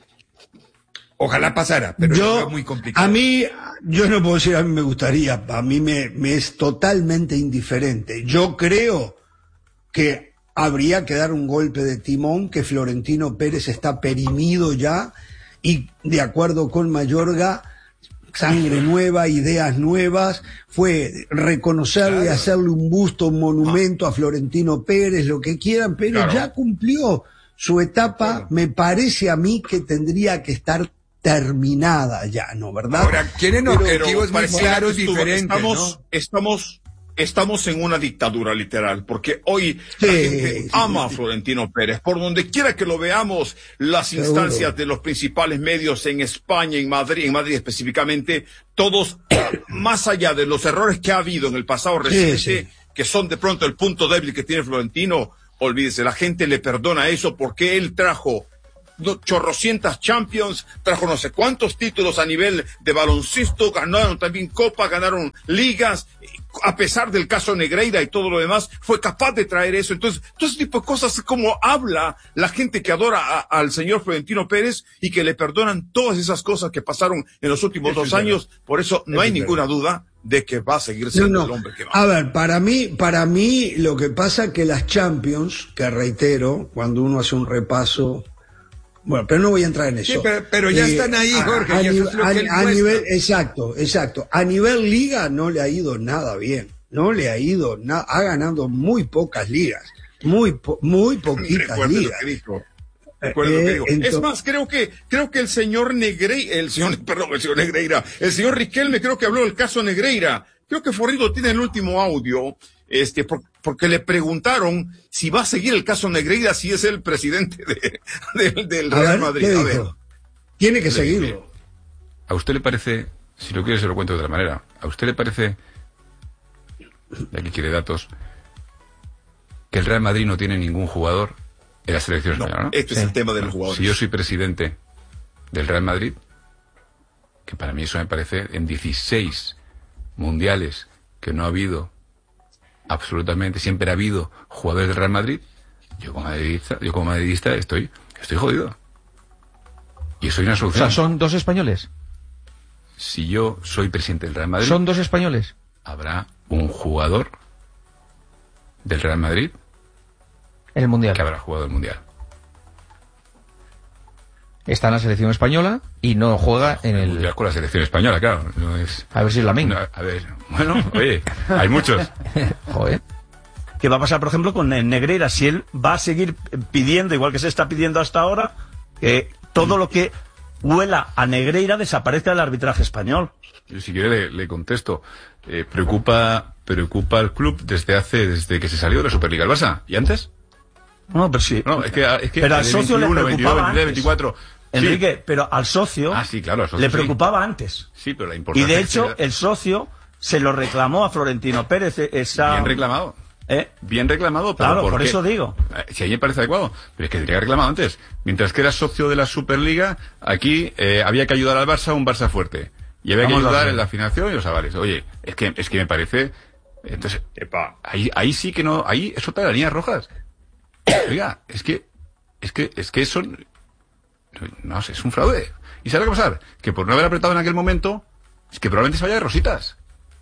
Ojalá pasara, pero lo Yo, veo muy complicado. a mí, yo no puedo decir a mí me gustaría, a mí me, me es totalmente indiferente. Yo creo que habría que dar un golpe de timón, que Florentino Pérez está perimido ya y de acuerdo con Mayorga, sangre nueva, ideas nuevas, fue reconocerle, Claro. hacerle un busto, un monumento a Florentino Pérez, lo que quieran, pero Claro. ya cumplió su etapa, De acuerdo. me parece a mí que tendría que estar terminada ya, ¿no? ¿Verdad? Ahora, tienen Pero- objetivos muy pareciera claros, que estuvo- diferentes, estamos, ¿no? estamos, estamos en una dictadura literal, porque hoy sí, la gente sí, ama sí. a Florentino Pérez. Por donde quiera que lo veamos, las Seguro. instancias de los principales medios en España, en Madrid, en Madrid específicamente, todos, más allá de los errores que ha habido en el pasado reciente, Sí, sí. que son de pronto el punto débil que tiene Florentino, olvídese, la gente le perdona eso porque él trajo no, chorrocientas Champions, trajo no sé cuántos títulos a nivel de baloncesto, ganaron también Copa, ganaron ligas, a pesar del caso Negreira y todo lo demás, fue capaz de traer eso. Entonces, todo ese tipo de cosas, como habla la gente que adora a, al señor Florentino Pérez y que le perdonan todas esas cosas que pasaron en los últimos Eso dos es años. Por eso no Eso hay es ninguna duda de que va a seguir siendo No, no. el hombre que va. A ver, para mí, para mí lo que pasa que las Champions, que reitero, cuando uno hace un repaso, bueno, pero no voy a entrar en eso. Sí, pero, pero ya Eh, están ahí, a- Jorge, a, y eso nive- es lo a- que él a muestra. nivel, exacto, exacto. A nivel liga no le ha ido nada bien, no le ha ido nada, ha ganado muy pocas ligas, muy po- muy poquitas Recuerde lo ligas. que dijo. Recuerde lo que Eh, dijo. ento- Es más, creo que, creo que el señor Negreira, el señor, perdón, el señor Negreira, el señor Riquelme creo que habló del caso Negreira. Creo que Forrido tiene el último audio, este, por- porque le preguntaron si va a seguir el caso Negreira si es el presidente de, de- del A Real ver, Madrid. ¿qué A dijo? ver. Tiene que Le dije, seguirlo. ¿A usted le parece, si lo quiere se lo cuento de otra manera, a usted le parece, de aquí quiere datos, que el Real Madrid no tiene ningún jugador en la selección No, española, ¿no? este es el tema de los jugadores. Si yo soy presidente del Real Madrid, que para mí eso me parece, en dieciséis mundiales que no ha habido absolutamente, siempre ha habido jugadores del Real Madrid, yo como madridista, yo como madridista estoy, estoy jodido. Y soy una O solución. sea, son dos españoles. Si yo soy presidente del Real Madrid, Son dos españoles. habrá un jugador del Real Madrid En el Mundial. que habrá jugado el Mundial. Está en la selección española y no juega en el... Mundial con la selección española, claro. No es... A ver si es la misma. No, a ver, bueno, oye, hay muchos. Joder. ¿Qué va a pasar, por ejemplo, con Negreira? Si él va a seguir pidiendo, igual que se está pidiendo hasta ahora, que todo lo que huela a Negreira desaparezca del arbitraje español. Yo, si quiere, le, le contesto. Eh, preocupa, preocupa al club desde hace, desde que se salió de la Superliga el Barça. ¿Y antes? No, pero sí. No, es que, es que Pero al de socio le veintiuno, preocupaba veintidós, antes. veinticuatro. Enrique, Sí. pero al socio, Ah, sí, claro, al socio le sí. preocupaba antes. Sí, pero la Y importancia de es hecho, que- el socio se lo reclamó a Florentino Pérez. Esa... Bien reclamado. ¿Eh? Bien reclamado, pero Claro, ¿por por qué? eso digo. Eh, Si a mí me parece adecuado, pero es que tendría que haber reclamado antes. Mientras que era socio de la Superliga, aquí eh, había que ayudar al Barça a un Barça fuerte. Y había Vamos que a ayudar ver. en la financiación y los avales. Oye, es que, es que me parece... Entonces, epa, ahí, ahí sí que no... Ahí es otra de las líneas rojas. Oiga, es que... Es que, es que eso... No sé, es un fraude. ¿Y sabe qué va a pasar? Que por no haber apretado en aquel momento, es que probablemente se vaya de rositas.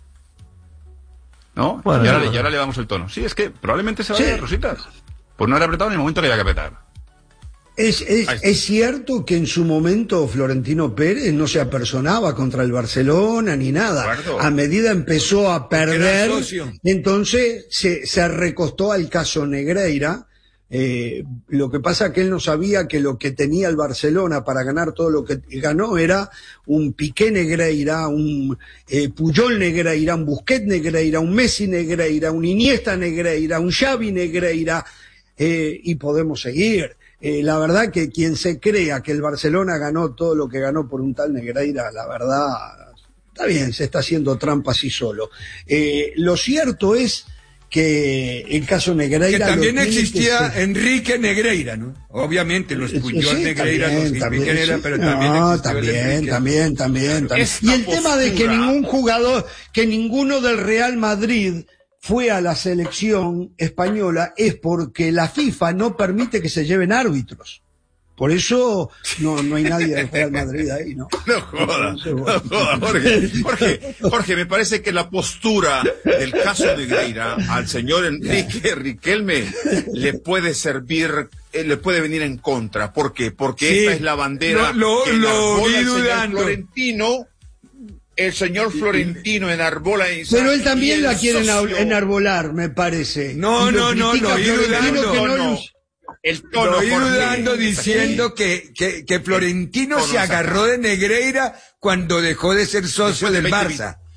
¿No? Bueno, y, ahora, sí, le- bueno. y ahora le damos el tono. Sí, es que probablemente se vaya Sí. de rositas. Por no haber apretado en el momento que había que apretar. Es, es, Ahí está. es cierto que en su momento Florentino Pérez no se apersonaba contra el Barcelona ni nada. De acuerdo. A medida empezó a perder, era socio. entonces se, se recostó al caso Negreira. Eh, lo que pasa que él no sabía que lo que tenía el Barcelona para ganar todo lo que ganó era un Piqué Negreira, un eh, Puyol Negreira, un Busquets Negreira, un Messi Negreira, un Iniesta Negreira, un Xavi Negreira, eh, y podemos seguir. Eh, la verdad que quien se crea que el Barcelona ganó todo lo que ganó por un tal Negreira, la verdad, está bien, se está haciendo trampa así solo. Eh, lo cierto es que el caso Negreira... Que lo también tiene que existía ser- Enrique Negreira, ¿no? Obviamente, los Puyol Sí, Negreira, también, los también, Negreira, sí. pero también No, existió el también, Enrique. también, también, también. Esta Y el tema de que postura- ningún jugador, que ninguno del Real Madrid fue a la selección española es porque la FIFA no permite que se lleven árbitros. Por eso no, no hay nadie del Real Madrid ahí, ¿no? No joda, no joda, Jorge. Jorge, Jorge, me parece que la postura del caso de Negreira al señor Enrique Riquelme le puede servir, eh, le puede venir en contra. ¿Por qué? Porque Sí, esta es la bandera lo- lo- que lo enarbola vi el señor dudando. Florentino. El señor Florentino enarbola esa- Pero él también y el la quiere socio- enarbolar, me parece. No, Y lo no, no, critica lo oí Florentino dudando. que no No, lo- no. El tono, Lo oí Jorge. dudando diciendo que, que, que Florentino Tono se agarró de Negreira cuando dejó de ser socio Después de del veinte Barça.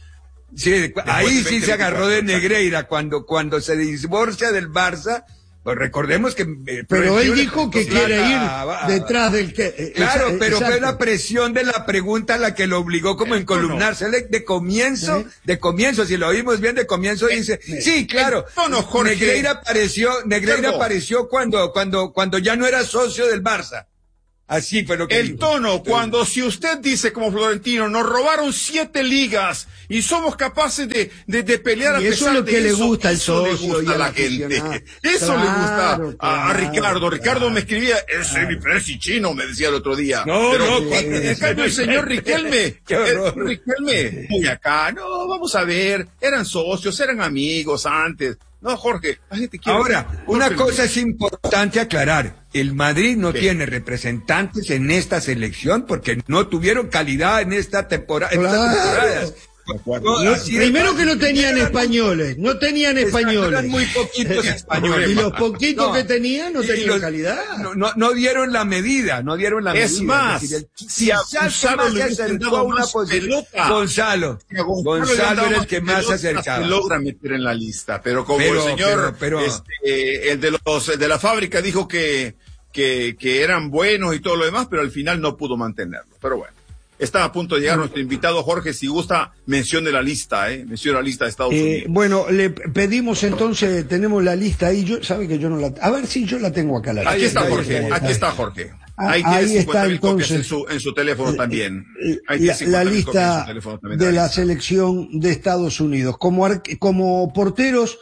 Sí, ahí sí se agarró de Negreira cuando, cuando se divorcia del Barça. Pues recordemos que... Eh, pero él dijo que quiere ir detrás del que... Eh, claro, esa, pero exacto. Fue la presión de la pregunta la que lo obligó como a encolumnarse de, de comienzo, ¿sí? de comienzo, si lo oímos bien de comienzo, eh, dice, eh, sí, claro, tono, Jorge. Negreira apareció, Negreira apareció cuando, cuando, cuando ya no era socio del Barça. Así fue lo que El dijo. tono, cuando si usted dice como Florentino, nos robaron siete ligas y somos capaces de, de, de pelear y a pesar eso es lo de que eso, le gusta al eso socio le gusta y a la al gente. Eso claro, le gusta a, claro, a Ricardo. claro. Ricardo me escribía, ese es mi presi chino, me decía el otro día. No, Pero, no, en sí, cambio el sí, señor sí. Riquelme, Qué horror. eh, Riquelme, muy acá, no, vamos a ver, eran socios, eran amigos antes. No, Jorge, la gente quiere... Ahora, una Jorge, cosa es importante aclarar. El Madrid no ¿qué? tiene representantes en esta selección porque no tuvieron calidad en esta temporada. En Claro. estas temporadas. No, primero que no tenían españoles, no tenían españoles. Eran muy poquitos españoles. Y los poquitos No, que tenían no y tenían los- calidad. No, no, no dieron la medida, no dieron la Es medida. más, Es decir, el- si a quizás Gonzalo más le se hubiesen acercó dado a una más posición. pelota. Gonzalo. Si a Gonzalo le han Gonzalo dado era el más que más se pelotas, acercaba. se logra meter en la lista, pero como Pero, el señor, pero, pero- este, el de los, el de la fábrica dijo que, que, que eran buenos y todo lo demás, pero al final no pudo mantenerlo. Pero bueno. Está a punto de llegar nuestro invitado Jorge, si gusta, mencione la lista, eh, mencione la lista de Estados Eh, Unidos. bueno, le pedimos entonces, tenemos la lista ahí, yo, sabe que yo no la, a ver si yo la tengo acá. La Aquí lista. está Ahí Jorge, está, aquí está Jorge. Ah, Ahí tiene ahí está, cincuenta mil copias en entonces, su, en su teléfono también. Ahí La, tiene la cincuenta mil copias en lista su teléfono también de la lista. selección de Estados Unidos. Como, arque- como porteros,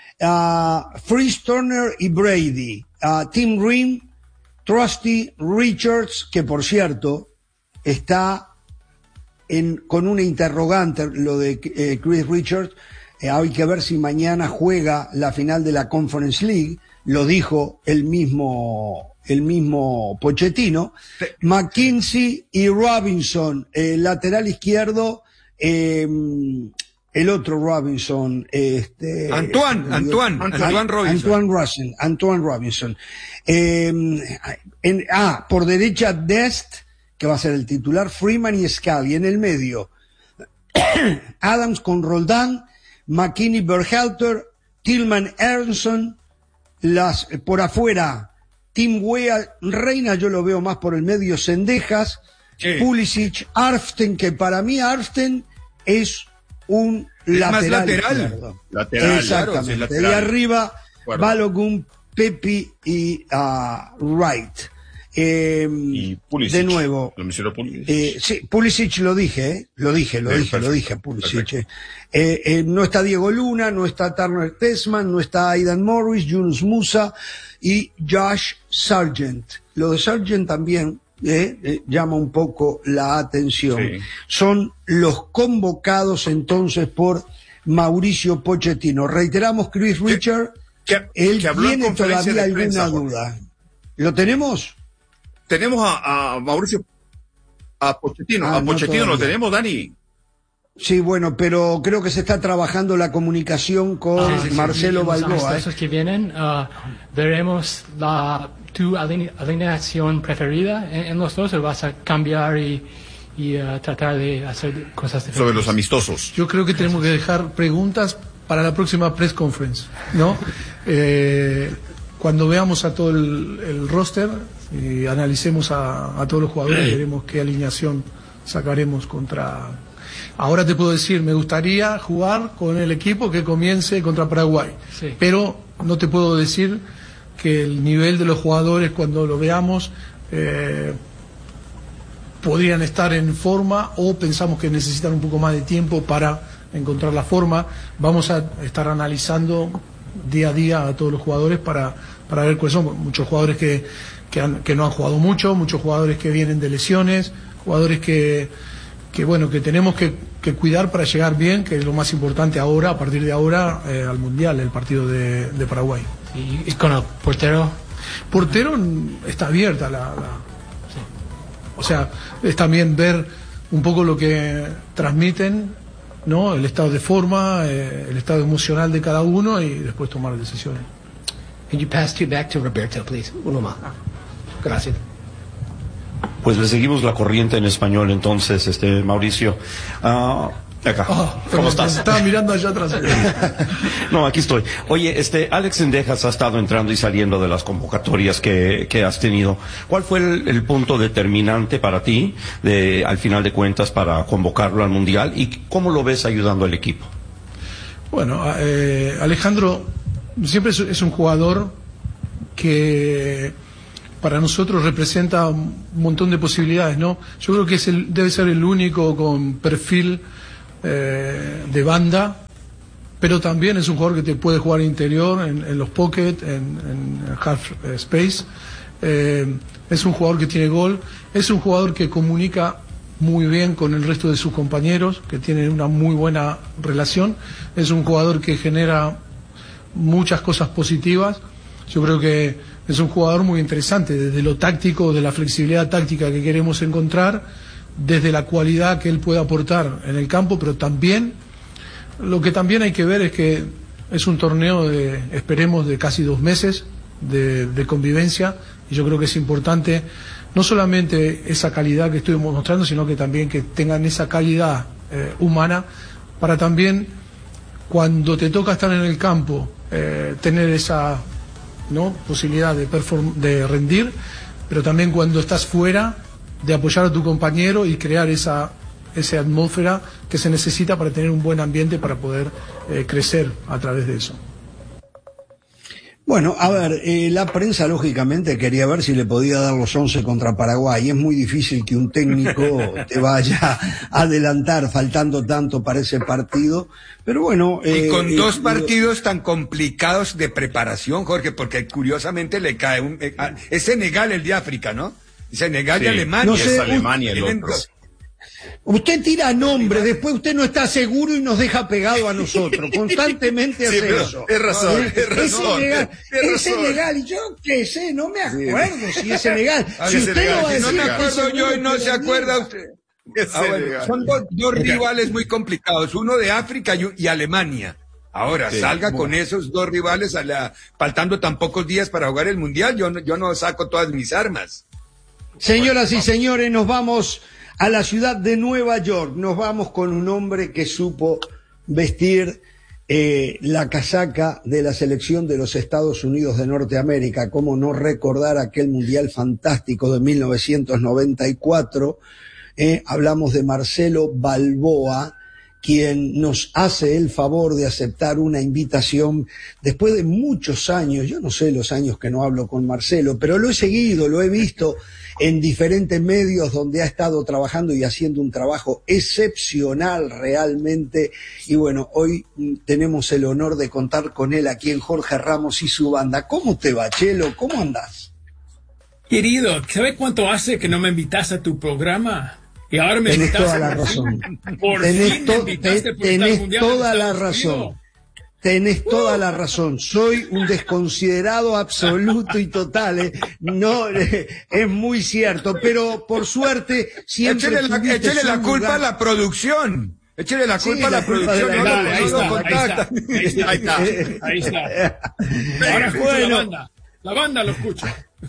uh, Freeze Turner y Brady, uh, Tim Green, Trusty Richards, que por cierto está en, con una interrogante, lo de eh, Chris Richards. Eh, hay que ver si mañana juega la final de la Conference League, lo dijo el mismo, el mismo Pochettino. McKinsey y Robinson, eh, lateral izquierdo, eh, el otro Robinson, este, Antoine, Antoine, Antoine, Antoine Robinson. Antoine Robinson, Antoine Robinson. Eh, en, ah, por derecha Dest, que va a ser el titular, Freeman y Scully. En el medio, Adams con Roldán, McKinney, Berhalter, Tillman, Ernson, las, por afuera, Tim Weah, Reina, yo lo veo más por el medio, Sendejas, Sí. Pulisic, Arften, que para mí Arften es un Es más lateral. lateral. izquierdo. Lateral, Exactamente. claro, sí, Y lateral. arriba, Acuerdo. Balogun, Pepi y uh, Wright. Eh, Y Pulisic. de nuevo, Lo mencionó Pulisic. eh, sí, Pulisic lo dije, ¿eh? lo dije, lo Sí, dije, perfecto, lo dije, Pulisic. eh. Eh, eh, no está Diego Luna, no está Turner Tessman, no está Aidan Morris, Yunus Musa y Josh Sargent. Lo de Sargent también eh, eh, llama un poco la atención. Sí. Son los convocados entonces por Mauricio Pochettino. Reiteramos, Chris Richard, que- él que habló en tiene conferencia todavía de prensa, alguna Jorge. duda. ¿Lo tenemos? Tenemos a, a Mauricio, a Pochettino, Ah, a no Pochettino lo todavía. tenemos, Dani. Sí, bueno, pero creo que se está trabajando la comunicación con Ah, sí, sí, Marcelo sí, los Balboa. ¿eh? amistosos que vienen, ah, veremos la, tu aline- alineación preferida en, en los dos, o vas a cambiar y, y ah, tratar de hacer cosas diferentes. Sobre los amistosos. Yo creo que tenemos que dejar preguntas para la próxima press conference, ¿no? Eh, cuando veamos a todo el, el roster y analicemos a, a todos los jugadores, veremos qué alineación sacaremos contra... Ahora te puedo decir, me gustaría jugar con el equipo que comience contra Paraguay, Sí. pero no te puedo decir que el nivel de los jugadores cuando lo veamos eh, podrían estar en forma o pensamos que necesitan un poco más de tiempo para encontrar la forma. Vamos a estar analizando día a día a todos los jugadores para, para ver cuáles son. Muchos jugadores que, que, han- que no han jugado mucho, muchos jugadores que vienen de lesiones, jugadores que, que bueno, que tenemos que, que cuidar para llegar bien, que es lo más importante ahora, a partir de ahora, eh, al Mundial, el partido de, de Paraguay. Y, y con el portero, Portero mm, está abierta la, la- o sea, es también ver un poco lo que transmiten, ¿no? El estado de forma, eh, el estado emocional de cada uno y después tomar decisiones. can you pass it back to Roberto, please? Uno más. Gracias. Pues le seguimos la corriente en español entonces, este Mauricio. Ah, Acá. Oh, ¿Cómo estás? Estaba mirando allá atrás. No, aquí estoy. Oye, este, Alex Sendejas ha estado entrando y saliendo de las convocatorias que, que has tenido. ¿Cuál fue el, el punto determinante para ti, de, al final de cuentas, para convocarlo al Mundial? ¿Y cómo lo ves ayudando al equipo? Bueno, eh, Alejandro siempre es, es un jugador que para nosotros representa un montón de posibilidades, ¿no? Yo creo que es el, debe ser el único con perfil eh, de banda, pero también es un jugador que te puede jugar interior, en, en los pocket, en, en half space. Eh, es un jugador que tiene gol, es un jugador que comunica muy bien con el resto de sus compañeros, que tienen una muy buena relación. Es un jugador que genera muchas cosas positivas. Yo creo que es un jugador muy interesante, desde lo táctico, de la flexibilidad táctica que queremos encontrar, desde la cualidad que él puede aportar en el campo, pero también, lo que también hay que ver es que es un torneo de, esperemos, de casi dos meses de, de convivencia, y yo creo que es importante no solamente esa calidad que estuvimos mostrando, sino que también que tengan esa calidad eh, humana, para también, cuando te toca estar en el campo, eh, tener esa, ¿no?, posibilidad de, perform- de rendir, pero también cuando estás fuera, de apoyar a tu compañero y crear esa, esa atmósfera que se necesita para tener un buen ambiente, para poder eh, crecer a través de eso. Bueno, a ver, eh, la prensa lógicamente quería ver si le podía dar los once contra Paraguay. Es muy difícil que un técnico te vaya a adelantar faltando tanto para ese partido, pero bueno... Y eh, con eh, dos partidos tan complicados de preparación, Jorge, porque curiosamente le cae un... Eh, es Senegal el de África, ¿no? Senegal Sí. y Alemania. No sé, es Alemania el tienen otro. dos. Usted tira nombres, después usted no está seguro y nos deja pegado a nosotros. Constantemente hace Sí, pero eso. es razón, ¿Eh? es razón, Es legal, es es razón. legal. Y yo qué sé, no me acuerdo si es legal. Ah, Si es usted Senegal. lo va a Si no decir, me acuerdo estoy yo y seguro no que se lo acuerda diga. usted. Es Ah, bueno, Senegal. son dos, dos Ok. rivales muy complicados, uno de África y, y Alemania. Ahora, Sí, salga bueno. con esos dos rivales a la, faltando tan pocos días para jugar el Mundial, yo no, yo no saco todas mis armas. Señoras y señores, nos vamos a la ciudad de Nueva York. Nos vamos con un hombre que supo vestir eh, la casaca de la selección de los Estados Unidos de Norteamérica. Cómo no recordar aquel Mundial fantástico de mil novecientos noventa y cuatro. Eh, hablamos de Marcelo Balboa, quien nos hace el favor de aceptar una invitación después de muchos años. Yo no sé los años que no hablo con Marcelo, pero lo he seguido, lo he visto en diferentes medios donde ha estado trabajando y haciendo un trabajo excepcional realmente. Y bueno, hoy mm, tenemos el honor de contar con él aquí en Jorge Ramos y su banda. ¿Cómo te va, Chelo? ¿Cómo andás? Querido, ¿sabes cuánto hace que no me invitas a tu programa? Y ahora me Tenés invitas toda a la por razón. fin. Por Tenés, fin to- me invitaste te- por estar tenés Mundial en toda la Estados razón. Unidos. Tenés toda la razón. Soy un desconsiderado absoluto y total. ¿eh? No, eh, es muy cierto. Pero por suerte siempre Échele la, tuviste échele la un culpa lugar- a la producción. Échele la Sí, culpa a la la culpa de producción. la- no lo- Dale, ahí no lo está, ahí contacta. está, ahí está, ahí está. Ahora escucho Bueno. la banda. La banda lo escucho.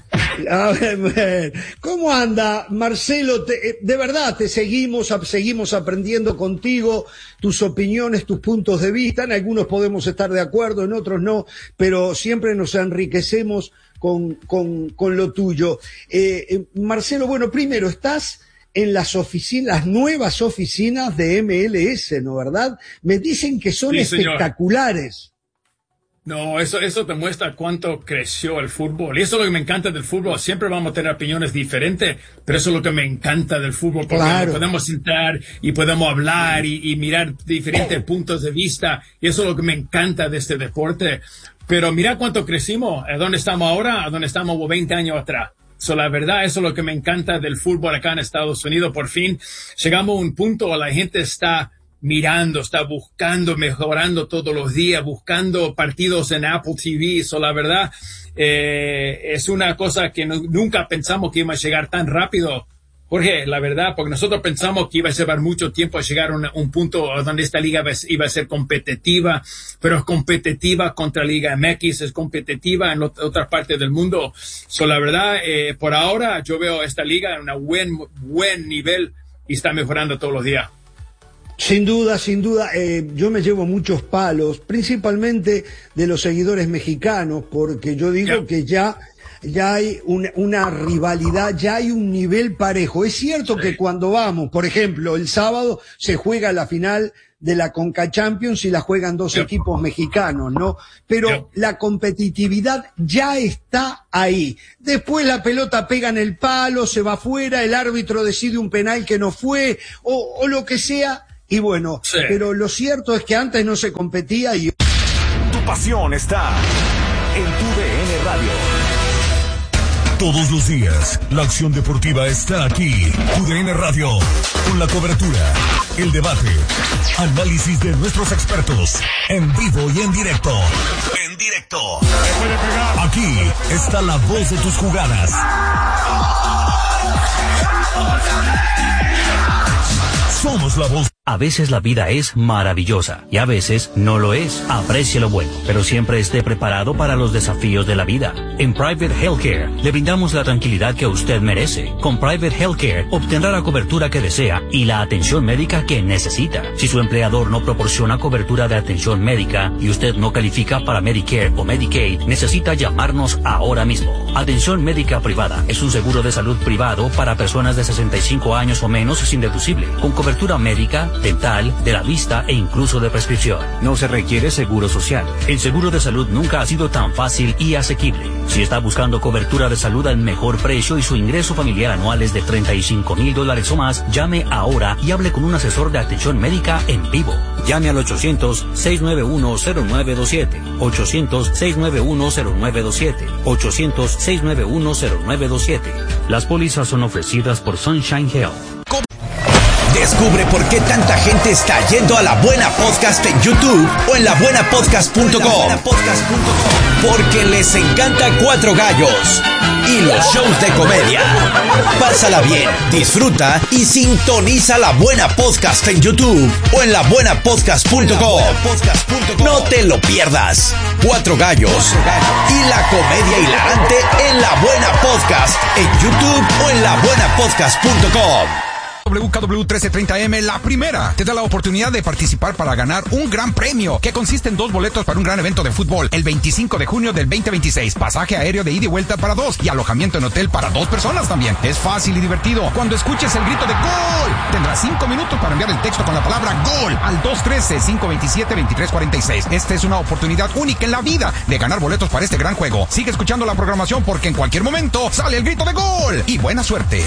A ver, ver, ¿cómo anda, Marcelo? Te- eh, de verdad, te seguimos, ap- seguimos aprendiendo contigo, tus opiniones, tus puntos de vista. En algunos podemos estar de acuerdo, en otros no, pero siempre nos enriquecemos con, con, con lo tuyo. Eh, eh, Marcelo, bueno, primero, estás en las oficinas, las nuevas oficinas de M L S, ¿no, verdad? Me dicen que son Sí, señor. espectaculares. No, eso, eso te muestra cuánto creció el fútbol. Y eso es lo que me encanta del fútbol. Siempre vamos a tener opiniones diferentes, pero eso es lo que me encanta del fútbol. Porque Claro. podemos sentar y podemos hablar y, y mirar diferentes puntos de vista. Y eso es lo que me encanta de este deporte. Pero mira cuánto crecimos. ¿A dónde estamos ahora? ¿A dónde estamos veinte años atrás? So, la verdad, eso es lo que me encanta del fútbol acá en Estados Unidos. Por fin llegamos a un punto, la gente está mirando, está buscando, mejorando todos los días, buscando partidos en Apple T V. So, la verdad, eh, es una cosa que no- nunca pensamos que iba a llegar tan rápido. Jorge, la verdad, porque nosotros pensamos que iba a llevar mucho tiempo a llegar a un, un punto donde esta liga iba a- iba a ser competitiva, pero es competitiva contra Liga M X, es competitiva en ot- otras partes del mundo. So, la verdad, eh, por ahora yo veo esta liga en un buen, buen nivel y está mejorando todos los días. Sin duda, sin duda, eh, yo me llevo muchos palos, principalmente de los seguidores mexicanos, porque yo digo yeah. que ya, ya hay una, una rivalidad, ya hay un nivel parejo. Es cierto sí. que cuando vamos, por ejemplo, el sábado se juega la final de la Conca Champions y la juegan dos yep. equipos mexicanos, ¿no? Pero yep. la competitividad ya está ahí. Después la pelota pega en el palo, se va afuera, el árbitro decide un penal que no fue, o, o lo que sea, y bueno, sí. pero lo cierto es que antes no se competía y... Tu pasión está en tu D N Radio. Todos los días, la acción deportiva está aquí. Tu D N Radio, con la cobertura, el debate, análisis de nuestros expertos, en vivo y en directo. En directo. Aquí está la voz de tus jugadas. Somos la voz. A veces la vida es maravillosa y a veces no lo es. Aprecie lo bueno, pero siempre esté preparado para los desafíos de la vida. En Private Healthcare le brindamos la tranquilidad que usted merece. Con Private Healthcare obtendrá la cobertura que desea y la atención médica que necesita. Si su empleador no proporciona cobertura de atención médica y usted no califica para Medicare o Medicaid, necesita llamarnos ahora mismo. Atención médica privada es un seguro de salud privado para personas de sesenta y cinco años o menos sin deducible, con cobertura médica, dental, de la vista e incluso de prescripción. No se requiere seguro social. El seguro de salud nunca ha sido tan fácil y asequible. Si está buscando cobertura de salud al mejor precio y su ingreso familiar anual es de treinta y cinco mil dólares o más, llame ahora y hable con un asesor de atención médica en vivo. Llame al ochocientos, seiscientos noventa y uno, cero nueve dos siete. ochocientos, seiscientos noventa y uno, cero nueve dos siete. ochocientos, seiscientos noventa y uno, cero nueve dos siete. Las pólizas son ofrecidas por Sunshine Health. Descubre por qué tanta gente está yendo a La Buena Podcast en YouTube o en la buena podcast punto com. Porque les encanta Cuatro Gallos y los shows de comedia. Pásala bien, disfruta y sintoniza La Buena Podcast en YouTube o en la buena podcast punto com. No te lo pierdas. Cuatro Gallos y la comedia hilarante en La Buena Podcast en YouTube o en la buena podcast punto com. W K W trece treinta M, la primera, te da la oportunidad de participar para ganar un gran premio, que consiste en dos boletos para un gran evento de fútbol, el veinticinco de junio del veinte veintiséis, pasaje aéreo de ida y vuelta para dos, y alojamiento en hotel para dos personas también. Es fácil y divertido. Cuando escuches el grito de ¡Gol!, tendrás cinco minutos para enviar el texto con la palabra ¡Gol! Al dos uno tres, cinco dos siete, dos tres cuatro seis. Esta es una oportunidad única en la vida de ganar boletos para este gran juego. Sigue escuchando la programación porque en cualquier momento sale el grito de ¡Gol! Y buena suerte.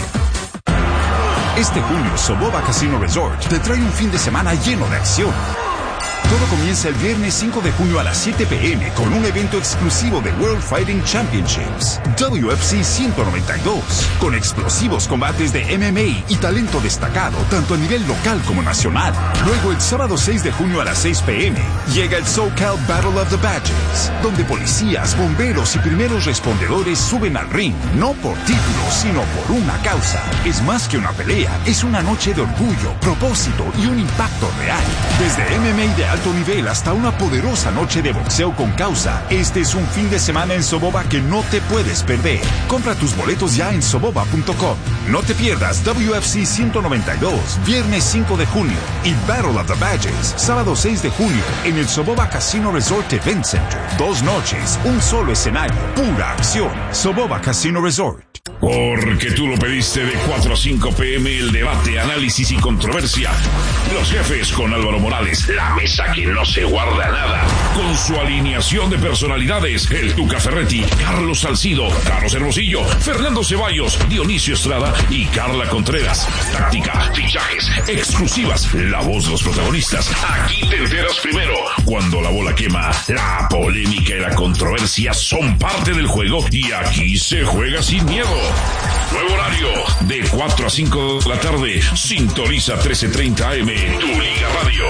Este junio, Soboba Casino Resort te trae un fin de semana lleno de acción. Todo comienza el viernes cinco de junio a las siete p m con un evento exclusivo de World Fighting Championships, W F C ciento noventa y dos, con explosivos combates de M M A y talento destacado tanto a nivel local como nacional. Luego, el sábado seis de junio a las seis p m llega el SoCal Battle of the Badges, donde policías, bomberos y primeros respondedores suben al ring, no por títulos, sino por una causa. Es más que una pelea, es una noche de orgullo, propósito y un impacto real. Desde M M A de alto nivel hasta una poderosa noche de boxeo con causa, este es un fin de semana en Soboba que no te puedes perder. Compra tus boletos ya en soboba punto com. No te pierdas W F C ciento noventa y dos, viernes cinco de junio, y Battle of the Badges, sábado seis de junio, en el Soboba Casino Resort Event Center. Dos noches, un solo escenario, pura acción. Soboba Casino Resort. Porque tú lo pediste, de cuatro a cinco p m el debate, análisis y controversia. Los jefes con Álvaro Morales, la mesa que no se guarda nada. Con su alineación de personalidades, el Tuca Ferretti, Carlos Salcido, Carlos Hermosillo, Fernando Ceballos, Dionisio Estrada y Carla Contreras. Táctica, fichajes, exclusivas, la voz de los protagonistas. Aquí te enteras primero. Cuando la bola quema, la polémica y la controversia son parte del juego y aquí se juega sin miedo. Nuevo horario, de cuatro a cinco de la tarde. Sintoniza trece treinta A M, tu Liga Radio.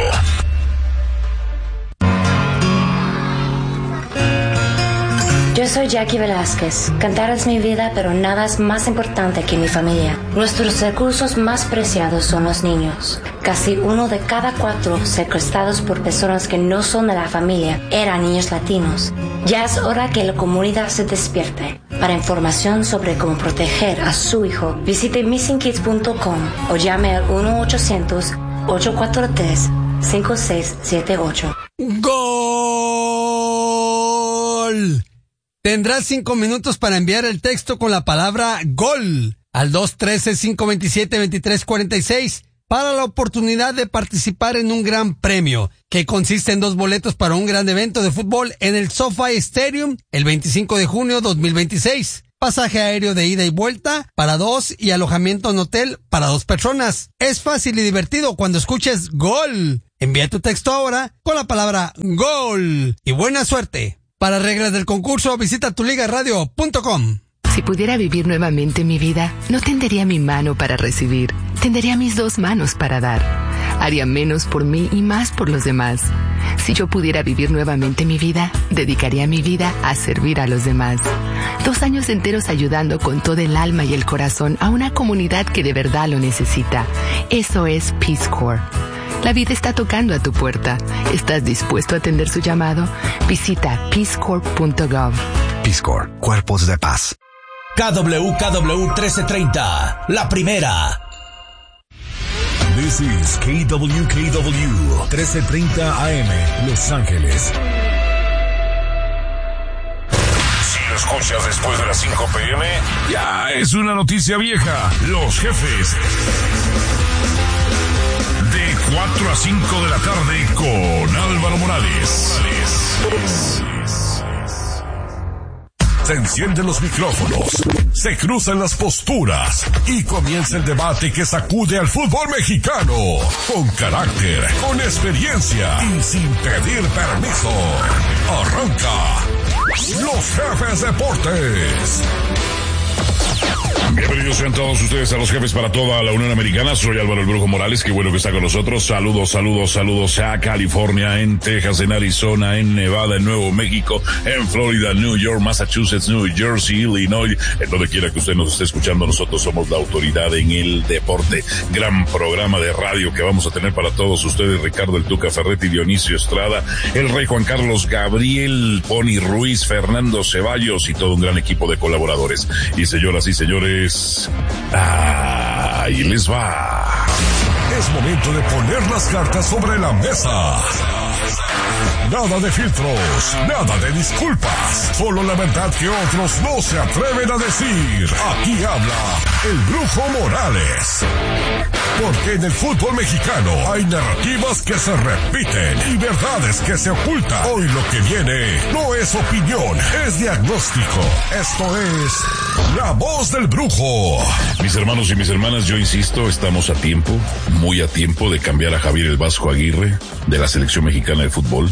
Yo soy Jackie Velázquez. Cantar es mi vida, pero nada es más importante que mi familia. Nuestros recursos más preciados son los niños. Casi uno de cada cuatro secuestrados por personas que no son de la familia eran niños latinos. Ya es hora que la comunidad se despierte. Para información sobre cómo proteger a su hijo, visite missing kids punto com o llame al uno ochocientos, ocho cuatro tres, cinco seis siete ocho. ¡Gol! Tendrás cinco minutos para enviar el texto con la palabra GOL al dos uno tres, cinco dos siete, dos tres cuatro seis para la oportunidad de participar en un gran premio que consiste en dos boletos para un gran evento de fútbol en el SoFi Stadium el veinticinco de junio de dos mil veintiséis. Pasaje aéreo de ida y vuelta para dos y alojamiento en hotel para dos personas. Es fácil y divertido cuando escuches GOL. Envía tu texto ahora con la palabra GOL y buena suerte. Para reglas del concurso, visita tu liga radio punto com. Si pudiera vivir nuevamente mi vida, no tendería mi mano para recibir, tendería mis dos manos para dar. Haría menos por mí y más por los demás. Si yo pudiera vivir nuevamente mi vida, dedicaría mi vida a servir a los demás. Dos años enteros ayudando con todo el alma y el corazón a una comunidad que de verdad lo necesita. Eso es Peace Corps. La vida está tocando a tu puerta. ¿Estás dispuesto a atender su llamado? Visita peace corps punto gov. Peace Corps, Cuerpos de Paz. K W K W trece treinta, la primera. This is K W K W trece treinta A M, Los Ángeles. Si lo escuchas después de las cinco p m, ya es una noticia vieja. Los Jefes. De cuatro a cinco de la tarde con Álvaro Morales. Se encienden los micrófonos, se cruzan las posturas y comienza el debate que sacude al fútbol mexicano. Con carácter, con experiencia y sin pedir permiso. Arranca Los Jefes Deportes. Bienvenidos sean todos ustedes a Los Jefes para toda la Unión Americana. Soy Álvaro el Brujo Morales, qué bueno que está con nosotros. Saludos, saludos, saludos a California, en Texas, en Arizona, en Nevada, en Nuevo México, en Florida, New York, Massachusetts, New Jersey, Illinois, en donde quiera que usted nos esté escuchando. Nosotros somos la autoridad en el deporte. Gran programa de radio que vamos a tener para todos ustedes. Ricardo el Tuca Ferretti, Dionisio Estrada, el Rey Juan Carlos Gabriel, Pony Ruiz, Fernando Ceballos y todo un gran equipo de colaboradores. Y señoras y señores, ahí les va. Es momento de poner las cartas sobre la mesa. Nada de filtros, nada de disculpas, solo la verdad que otros no se atreven a decir. Aquí habla el Brujo Morales. Porque en el fútbol mexicano hay narrativas que se repiten y verdades que se ocultan. Hoy lo que viene no es opinión, es diagnóstico. Esto es La Voz del Brujo. Mis hermanos y mis hermanas, yo insisto, estamos a tiempo, muy a tiempo de cambiar a Javier el Vasco Aguirre de la selección mexicana de fútbol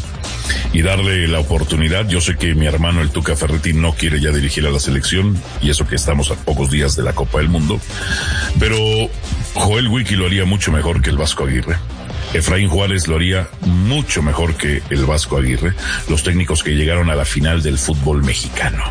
y darle la oportunidad. Yo sé que mi hermano el Tuca Ferretti no quiere ya dirigir a la selección, y eso que estamos a pocos días de la Copa del Mundo, pero Joel Wiki lo haría mucho mejor que el Vasco Aguirre. Efraín Juárez lo haría mucho mejor que el Vasco Aguirre, los técnicos que llegaron a la final del fútbol mexicano.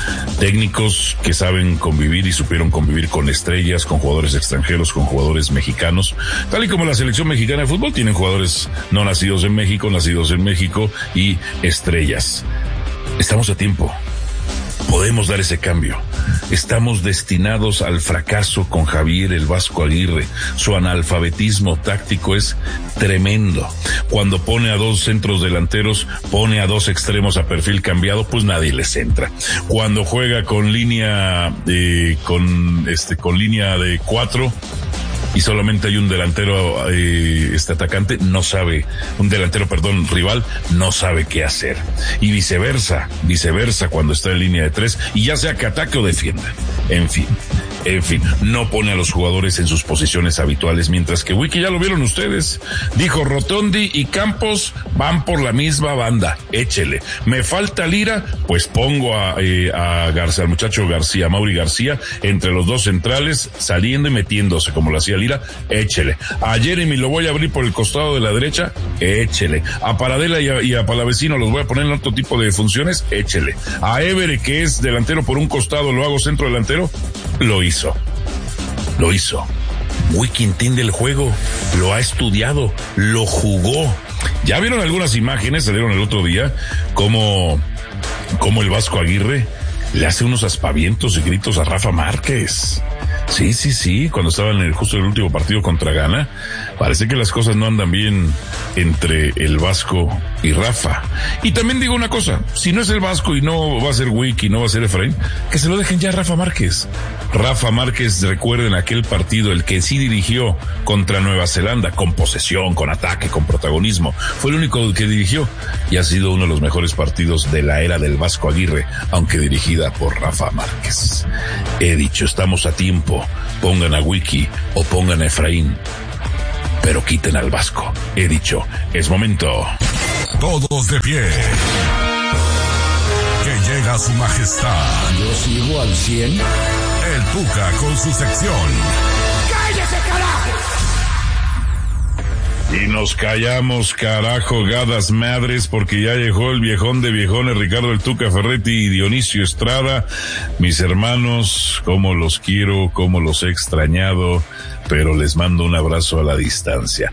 Técnicos que saben convivir y supieron convivir con estrellas, con jugadores extranjeros, con jugadores mexicanos, tal y como la selección mexicana de fútbol. Tienen jugadores no nacidos en México, nacidos en México y estrellas. Estamos a tiempo. Podemos dar ese cambio. Estamos destinados al fracaso con Javier el Vasco Aguirre. Su analfabetismo táctico es tremendo. Cuando pone a dos centros delanteros, pone a dos extremos a perfil cambiado, pues nadie les entra. Cuando juega con línea, eh, con este, con línea de cuatro, y solamente hay un delantero, eh, este atacante no sabe, un delantero, perdón, rival, no sabe qué hacer. Y viceversa, viceversa cuando está en línea de tres, y ya sea que ataque o defienda. En fin, en fin, no pone a los jugadores en sus posiciones habituales, mientras que Wiki, ya lo vieron ustedes, dijo Rotondi y Campos van por la misma banda, échele. Me falta Lira, pues pongo a, eh, a García, al muchacho García, Mauri García, entre los dos centrales, saliendo y metiéndose como lo hacía Lira, échele. A Jeremy lo voy a abrir por el costado de la derecha, échele. A Paradela y a, y a Palavecino los voy a poner en otro tipo de funciones, échele. A Évere, que es delantero por un costado, lo hago centro delantero, lo hizo. Lo hizo. Wiki entiende el juego, lo ha estudiado, lo jugó. Ya vieron algunas imágenes, salieron el otro día, como, como el Vasco Aguirre le hace unos aspavientos y gritos a Rafa Márquez. Sí, sí, sí, cuando estaba en el justo el último partido contra Ghana. parece que las cosas no andan bien entre el Vasco y Rafa. Y también digo una cosa, si no es el Vasco y no va a ser Wick y no va a ser Efraín, que se lo dejen ya a Rafa Márquez. Rafa Márquez, recuerden aquel partido, el que sí dirigió contra Nueva Zelanda, con posesión, con ataque, con protagonismo. Fue el único que dirigió y ha sido uno de los mejores partidos de la era del Vasco Aguirre, aunque dirigida por Rafa Márquez. He dicho, estamos a tiempo. Pongan a Wiki o pongan a Efraín, pero quiten al Vasco. He dicho, es momento. Todos de pie. Que llega su majestad. Yo sigo al cien. El Tuca con su sección. ¡Cállese, carajo! Y nos callamos, carajo, gadas madres, porque ya llegó el viejón de viejones, Ricardo el Tuca Ferretti y Dionisio Estrada. Mis hermanos, cómo los quiero, cómo los he extrañado, pero les mando un abrazo a la distancia.